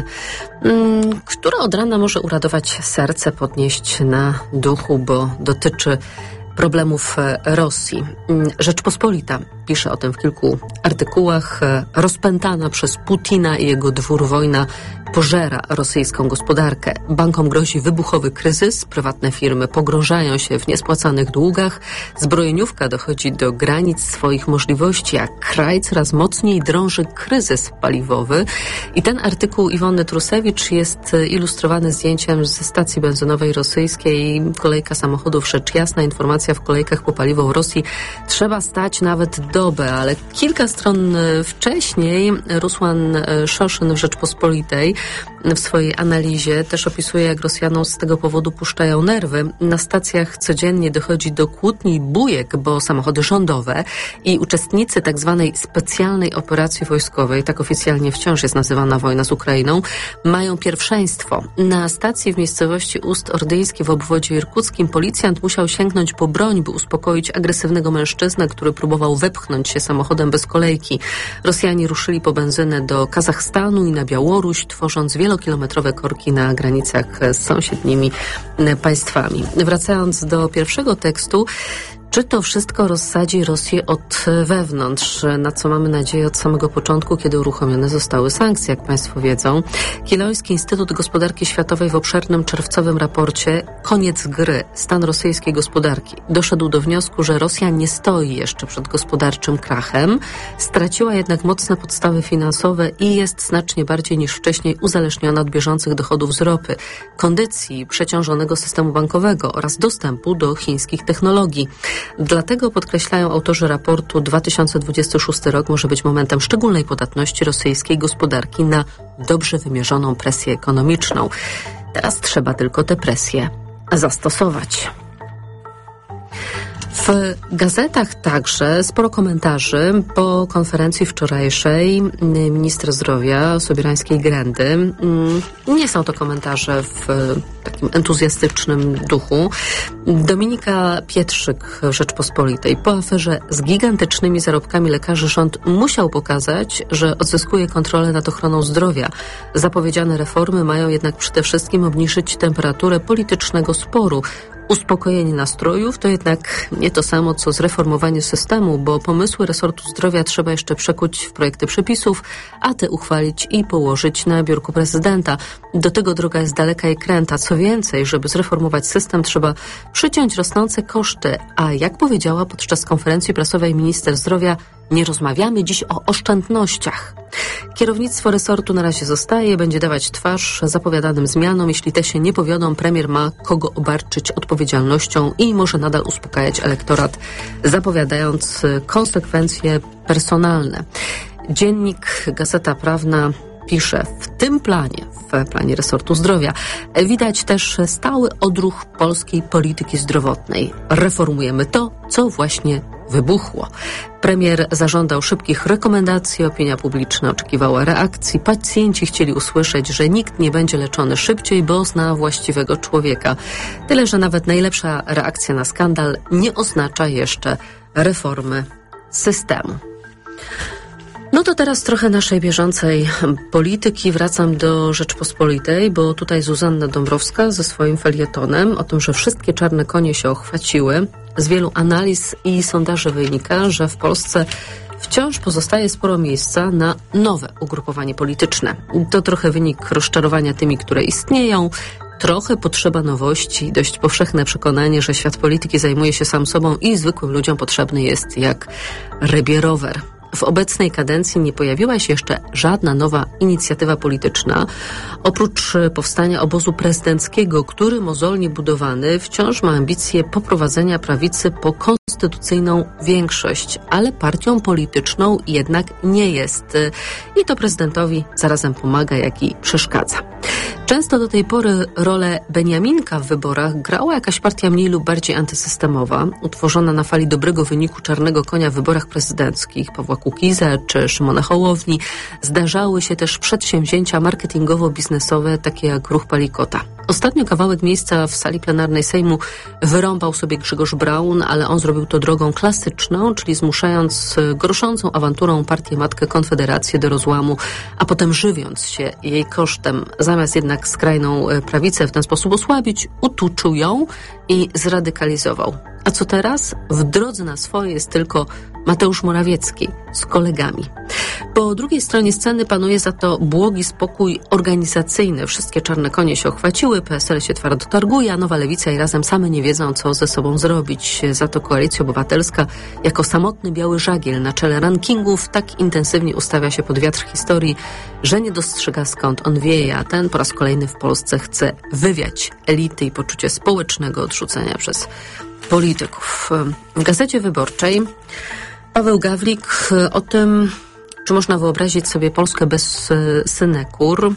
mm, która od rana może uradować serce, podnieść na duchu, bo dotyczy problemów Rosji. Rzeczpospolita pisze o tym w kilku artykułach. Rozpętana przez Putina i jego dwór wojna pożera rosyjską gospodarkę. Bankom grozi wybuchowy kryzys, prywatne firmy pogrążają się w niespłacanych długach, zbrojeniówka dochodzi do granic swoich możliwości, a kraj coraz mocniej drąży kryzys paliwowy. I ten artykuł Iwony Trusewicz jest ilustrowany zdjęciem ze stacji benzynowej rosyjskiej. Kolejka samochodów, rzecz jasna, informacja w kolejkach po paliwo w Rosji trzeba stać nawet dobę, ale kilka stron wcześniej Rusłan Szoszyn w Rzeczpospolitej w swojej analizie też opisuje, jak Rosjanom z tego powodu puszczają nerwy. Na stacjach codziennie dochodzi do kłótni i bujek, bo samochody rządowe i uczestnicy tak zwanej specjalnej operacji wojskowej, tak oficjalnie wciąż jest nazywana wojna z Ukrainą, mają pierwszeństwo. Na stacji w miejscowości Ust-Ordyjski w obwodzie irkuckim policjant musiał sięgnąć po broń, by uspokoić agresywnego mężczyznę, który próbował wepchnąć się samochodem bez kolejki. Rosjanie ruszyli po benzynę do Kazachstanu i na Białoruś, tworząc wielokilometrowe korki na granicach z sąsiednimi państwami. Wracając do pierwszego tekstu, czy to wszystko rozsadzi Rosję od wewnątrz, na co mamy nadzieję od samego początku, kiedy uruchomione zostały sankcje, jak Państwo wiedzą. Kielojski Instytut Gospodarki Światowej w obszernym czerwcowym raporcie Koniec gry. Stan rosyjskiej gospodarki doszedł do wniosku, że Rosja nie stoi jeszcze przed gospodarczym krachem, straciła jednak mocne podstawy finansowe i jest znacznie bardziej niż wcześniej uzależniona od bieżących dochodów z ropy, kondycji przeciążonego systemu bankowego oraz dostępu do chińskich technologii. Dlatego, podkreślają autorzy raportu, dwa tysiące dwudziesty szósty rok może być momentem szczególnej podatności rosyjskiej gospodarki na dobrze wymierzoną presję ekonomiczną. Teraz trzeba tylko tę presję zastosować. W gazetach także sporo komentarzy po konferencji wczorajszej ministra zdrowia Sobierańskiej Grendy. Nie są to komentarze w takim entuzjastycznym duchu. Dominika Pietrzyk w Rzeczpospolitej. Po aferze z gigantycznymi zarobkami lekarzy rząd musiał pokazać, że odzyskuje kontrolę nad ochroną zdrowia. Zapowiedziane reformy mają jednak przede wszystkim obniżyć temperaturę politycznego sporu. Uspokojenie nastrojów to jednak nie to samo, co zreformowanie systemu, bo pomysły resortu zdrowia trzeba jeszcze przekuć w projekty przepisów, a te uchwalić i położyć na biurku prezydenta. Do tego droga jest daleka i kręta. Co więcej, żeby zreformować system, trzeba przyciąć rosnące koszty, a jak powiedziała podczas konferencji prasowej minister zdrowia, Nie rozmawiamy dziś o oszczędnościach. Kierownictwo resortu na razie zostaje, będzie dawać twarz zapowiadanym zmianom. Jeśli te się nie powiodą, premier ma kogo obarczyć odpowiedzialnością i może nadal uspokajać elektorat, zapowiadając konsekwencje personalne. Dziennik Gazeta Prawna pisze, w tym planie, w planie resortu zdrowia, widać też stały odruch polskiej polityki zdrowotnej. Reformujemy to, co właśnie wybuchło. Premier zażądał szybkich rekomendacji, opinia publiczna oczekiwała reakcji. Pacjenci chcieli usłyszeć, że nikt nie będzie leczony szybciej, bo zna właściwego człowieka. Tyle, że nawet najlepsza reakcja na skandal nie oznacza jeszcze reformy systemu. No to teraz trochę naszej bieżącej polityki. Wracam do Rzeczpospolitej, bo tutaj Zuzanna Dąbrowska ze swoim felietonem o tym, że wszystkie czarne konie się ochwaciły. Z wielu analiz i sondaży wynika, że w Polsce wciąż pozostaje sporo miejsca na nowe ugrupowanie polityczne. To trochę wynik rozczarowania tymi, które istnieją, trochę potrzeba nowości i dość powszechne przekonanie, że świat polityki zajmuje się sam sobą i zwykłym ludziom potrzebny jest jak rybie rower. W obecnej kadencji nie pojawiła się jeszcze żadna nowa inicjatywa polityczna. Oprócz powstania obozu prezydenckiego, który mozolnie budowany wciąż ma ambicje poprowadzenia prawicy po konstytucyjną większość, ale partią polityczną jednak nie jest. I to prezydentowi zarazem pomaga, jak i przeszkadza. Często do tej pory rolę Beniaminka w wyborach grała jakaś partia mniej lub bardziej antysystemowa, utworzona na fali dobrego wyniku czarnego konia w wyborach prezydenckich, Pawła Kukiza czy Szymona Hołowni. Zdarzały się też przedsięwzięcia marketingowo-biznesowe, takie jak ruch Palikota. Ostatnio kawałek miejsca w sali plenarnej Sejmu wyrąbał sobie Grzegorz Braun, ale on zrobił to drogą klasyczną, czyli zmuszając groszącą awanturą partię matkę Konfederację do rozłamu, a potem żywiąc się jej kosztem. Zamiast jednak skrajną prawicę w ten sposób osłabić, utuczył ją i zradykalizował. A co teraz? W drodze na swoje jest tylko Mateusz Morawiecki z kolegami. Po drugiej stronie sceny panuje za to błogi spokój organizacyjny. Wszystkie czarne konie się ochwaciły, P S L się twardo targuje, a Nowa Lewica i Razem same nie wiedzą, co ze sobą zrobić. Za to Koalicja Obywatelska jako samotny biały żagiel na czele rankingów tak intensywnie ustawia się pod wiatr historii, że nie dostrzega, skąd on wieje, a ten po raz kolejny w Polsce chce wywiać elity i poczucie społecznego odrzucenia przez polityków. W Gazecie Wyborczej Paweł Gawlik o tym, czy można wyobrazić sobie Polskę bez synekur,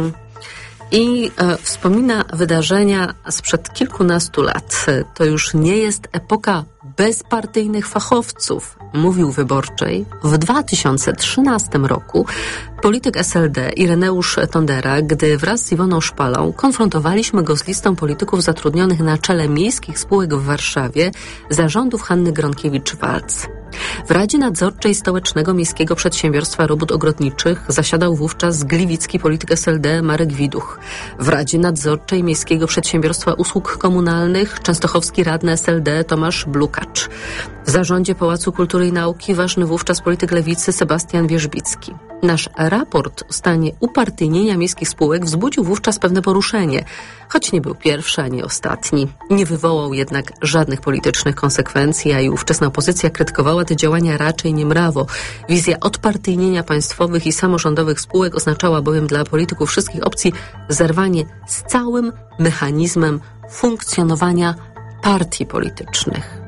i e, wspomina wydarzenia sprzed kilkunastu lat. To już nie jest epoka bezpartyjnych fachowców, mówił Wyborczej w dwa tysiące trzynastym roku polityk S L D Ireneusz Tondera, gdy wraz z Iwoną Szpalą konfrontowaliśmy go z listą polityków zatrudnionych na czele miejskich spółek w Warszawie zarządów Hanny Gronkiewicz-Waltz. W Radzie Nadzorczej Stołecznego Miejskiego Przedsiębiorstwa Robót Ogrodniczych zasiadał wówczas gliwicki polityk S L D Marek Widuch. W Radzie Nadzorczej Miejskiego Przedsiębiorstwa Usług Komunalnych częstochowski radny S L D Tomasz Blukacz. W zarządzie Pałacu Kultury i Nauki ważny wówczas polityk lewicy Sebastian Wierzbicki. Nasz raport o stanie upartyjnienia miejskich spółek wzbudził wówczas pewne poruszenie, choć nie był pierwszy ani ostatni. Nie wywołał jednak żadnych politycznych konsekwencji, a i ówczesna opozycja krytykowała te działania raczej niemrawo. Wizja odpartyjnienia państwowych i samorządowych spółek oznaczała bowiem dla polityków wszystkich opcji zerwanie z całym mechanizmem funkcjonowania partii politycznych.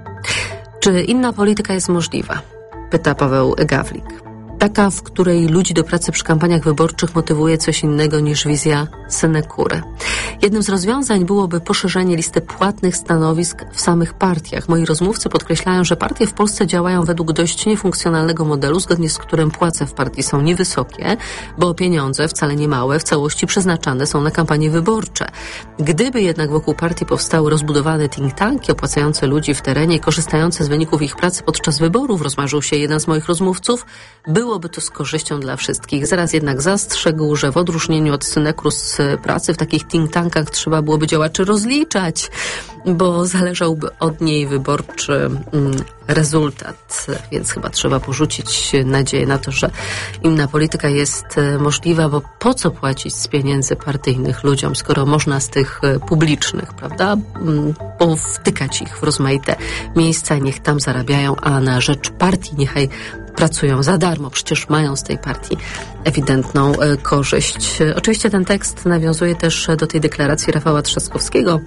Czy inna polityka jest możliwa? Pyta Paweł Gawlik. Taka, w której ludzi do pracy przy kampaniach wyborczych motywuje coś innego niż wizja synekury. Jednym z rozwiązań byłoby poszerzenie listy płatnych stanowisk w samych partiach. Moi rozmówcy podkreślają, że partie w Polsce działają według dość niefunkcjonalnego modelu, zgodnie z którym płace w partii są niewysokie, bo pieniądze, wcale nie małe, w całości przeznaczane są na kampanie wyborcze. Gdyby jednak wokół partii powstały rozbudowane think tanki opłacające ludzi w terenie i korzystające z wyników ich pracy podczas wyborów, rozmarzył się jeden z moich rozmówców, byłoby to z korzyścią dla wszystkich. Zaraz jednak zastrzegł, że w odróżnieniu od synekur z pracy w takich think tankach trzeba byłoby działaczy rozliczać, bo zależałby od niej wyborczy mm, rezultat, więc chyba trzeba porzucić nadzieję na to, że inna polityka jest możliwa, bo po co płacić z pieniędzy partyjnych ludziom, skoro można z tych publicznych, prawda, powtykać ich w rozmaite miejsca, niech tam zarabiają, a na rzecz partii niechaj pracują za darmo. Przecież mają z tej partii ewidentną e, korzyść. E, oczywiście ten tekst nawiązuje też do tej deklaracji Rafała Trzaskowskiego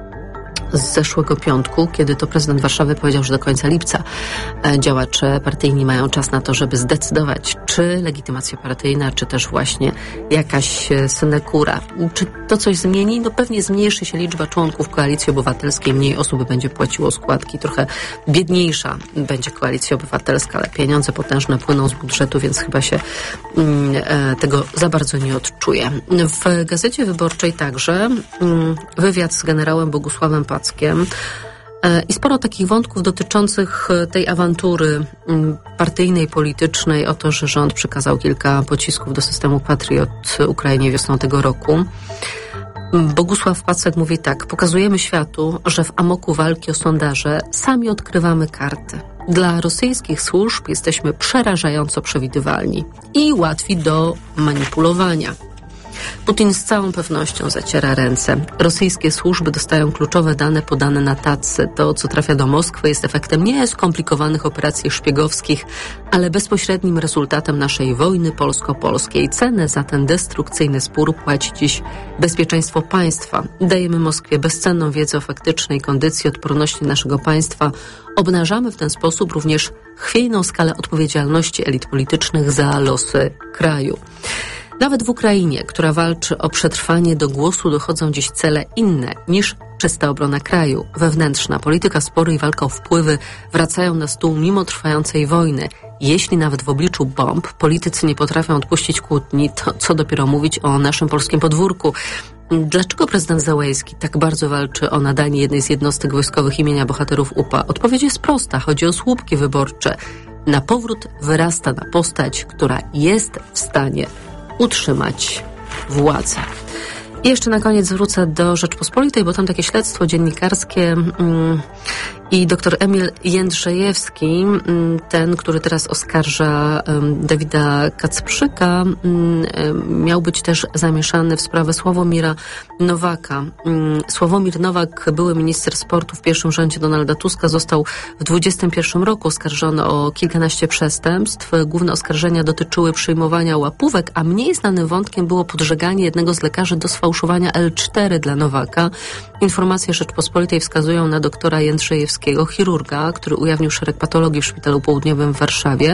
z zeszłego piątku, kiedy to prezydent Warszawy powiedział, że do końca lipca działacze partyjni mają czas na to, żeby zdecydować, czy legitymacja partyjna, czy też właśnie jakaś synekura. Czy to coś zmieni? No pewnie zmniejszy się liczba członków Koalicji Obywatelskiej, mniej osób będzie płaciło składki, trochę biedniejsza będzie Koalicja Obywatelska, ale pieniądze potężne płyną z budżetu, więc chyba się mm, tego za bardzo nie odczuje. W Gazecie Wyborczej także mm, wywiad z generałem Bogusławem Packiem i sporo takich wątków dotyczących tej awantury partyjnej, politycznej o to, że rząd przekazał kilka pocisków do systemu Patriot Ukrainie wiosną tego roku. Bogusław Pacek mówi tak: pokazujemy światu, że w amoku walki o sondaże sami odkrywamy karty. Dla rosyjskich służb jesteśmy przerażająco przewidywalni i łatwi do manipulowania. Putin z całą pewnością zaciera ręce. Rosyjskie służby dostają kluczowe dane podane na tacy. To, co trafia do Moskwy, jest efektem nie skomplikowanych operacji szpiegowskich, ale bezpośrednim rezultatem naszej wojny polsko-polskiej. Cenę za ten destrukcyjny spór płaci dziś bezpieczeństwo państwa. Dajemy Moskwie bezcenną wiedzę o faktycznej kondycji odporności naszego państwa. Obnażamy w ten sposób również chwiejną skalę odpowiedzialności elit politycznych za losy kraju. Nawet w Ukrainie, która walczy o przetrwanie, do głosu dochodzą dziś cele inne niż czysta obrona kraju. Wewnętrzna polityka, spory i walka o wpływy wracają na stół mimo trwającej wojny. Jeśli nawet w obliczu bomb politycy nie potrafią odpuścić kłótni, to co dopiero mówić o naszym polskim podwórku. Dlaczego prezydent Załęski tak bardzo walczy o nadanie jednej z jednostek wojskowych imienia bohaterów U P A? Odpowiedź jest prosta. Chodzi o słupki wyborcze. Na powrót wyrasta na postać, która jest w stanie utrzymać władzę. I jeszcze na koniec wrócę do Rzeczpospolitej, bo tam takie śledztwo dziennikarskie mm, i dr Emil Jędrzejewski, mm, ten, który teraz oskarża mm, Dawida Kacprzyka, mm, miał być też zamieszany w sprawę Sławomira Nowaka. Mm, Sławomir Nowak, były minister sportu w pierwszym rządzie Donalda Tuska, został w dwudziestym pierwszym roku oskarżony o kilkanaście przestępstw. Główne oskarżenia dotyczyły przyjmowania łapówek, a mniej znanym wątkiem było podżeganie jednego z lekarzy do sfałszowania L cztery dla Nowaka. Informacje Rzeczpospolitej wskazują na doktora Jędrzejewskiego, chirurga, który ujawnił szereg patologii w Szpitalu Południowym w Warszawie.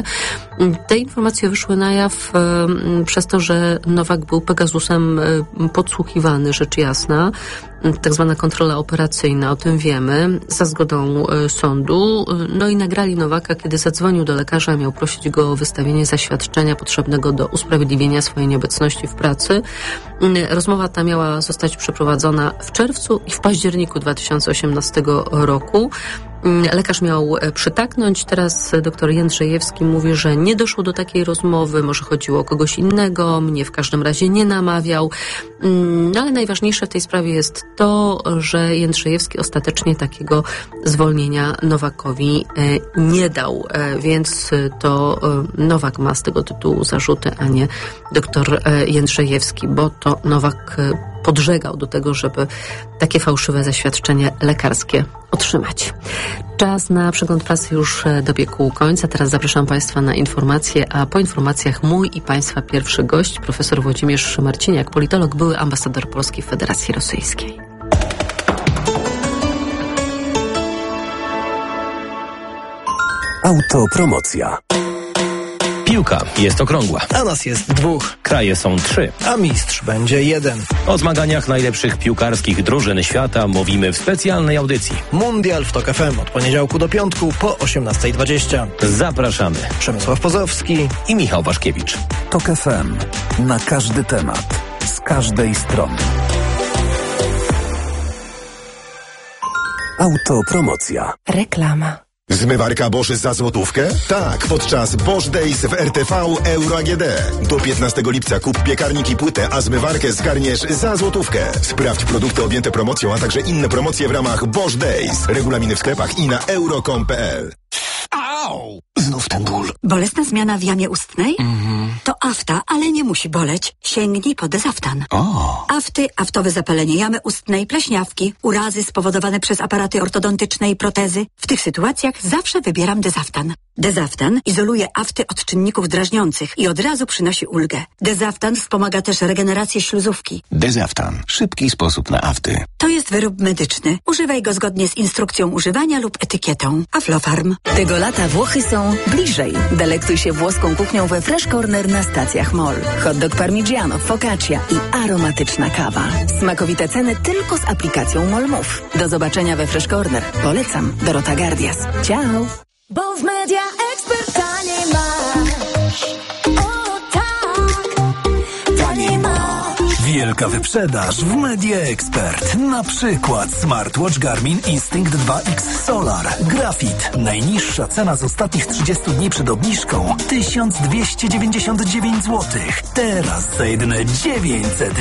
Te informacje wyszły na jaw e, przez to, że Nowak był Pegasusem e, podsłuchiwany, rzecz jasna. Tak zwana kontrola operacyjna, o tym wiemy, za zgodą e, sądu. No i nagrali Nowaka, kiedy zadzwonił do lekarza, miał prosić go o wystawienie zaświadczenia potrzebnego do usprawiedliwienia swojej nieobecności w pracy. Rozmowa ta miała zostać przeprowadzona w czerwcu i w październiku dwa tysiące osiemnastego roku. Lekarz miał przytaknąć. Teraz dr Jędrzejewski mówi, że nie doszło do takiej rozmowy, może chodziło o kogoś innego, mnie w każdym razie nie namawiał. No ale najważniejsze w tej sprawie jest to, że Jędrzejewski ostatecznie takiego zwolnienia Nowakowi nie dał, więc to Nowak ma z tego tytułu zarzuty, a nie dr Jędrzejewski, bo to Nowak podżegał do tego, żeby takie fałszywe zaświadczenie lekarskie otrzymać. Czas na przegląd prasy już dobiegł końca. Teraz zapraszam Państwa na informacje, a po informacjach mój i Państwa pierwszy gość, profesor Włodzimierz Marciniak, politolog, były ambasador Polski w Federacji Rosyjskiej. Autopromocja. Piłka jest okrągła. A nas jest dwóch. Kraje są trzy. A mistrz będzie jeden. O zmaganiach najlepszych piłkarskich drużyn świata mówimy w specjalnej audycji. Mundial w Tok F M od poniedziałku do piątku po osiemnasta dwadzieścia. Zapraszamy. Przemysław Pozowski i Michał Waszkiewicz. Tok F M. Na każdy temat. Z każdej strony. Autopromocja. Reklama. Zmywarka Bosch za złotówkę? Tak, podczas Bosch Days w R T V Euro A G D. Do piętnastego lipca kup piekarnik i płytę, a zmywarkę zgarniesz za złotówkę. Sprawdź produkty objęte promocją, a także inne promocje w ramach Bosch Days. Regulaminy w sklepach i na euro kropka com kropka p l. Au! Znów ten ból. Bolesna zmiana w jamie ustnej? Mhm. To afta, ale nie musi boleć. Sięgnij po Dezaftan. O. Afty, aftowe zapalenie jamy ustnej, pleśniawki, urazy spowodowane przez aparaty ortodontyczne i protezy. W tych sytuacjach zawsze wybieram Dezaftan. Dezaftan izoluje afty od czynników drażniących i od razu przynosi ulgę. Dezaftan wspomaga też regenerację śluzówki. Dezaftan. Szybki sposób na afty. To jest wyrób medyczny. Używaj go zgodnie z instrukcją używania lub etykietą. Aflofarm. Tego lata Włochy są bliżej. Delektuj się włoską kuchnią we Fresh Corner na stacjach Mall. Hot dog parmigiano, focaccia i aromatyczna kawa. Smakowite ceny tylko z aplikacją Mall Move. Do zobaczenia we Fresh Corner. Polecam. Dorota Gardias. Ciao! Bo w Media Expert taniej masz. O tak, taniej masz. Wielka wyprzedaż w Media Expert. Na przykład smartwatch Garmin Instinct dwa X Solar. Grafit. Najniższa cena z ostatnich trzydziestu dni przed obniżką tysiąc dwieście dziewięćdziesiąt dziewięć złotych. Teraz za jedyne dziewięćset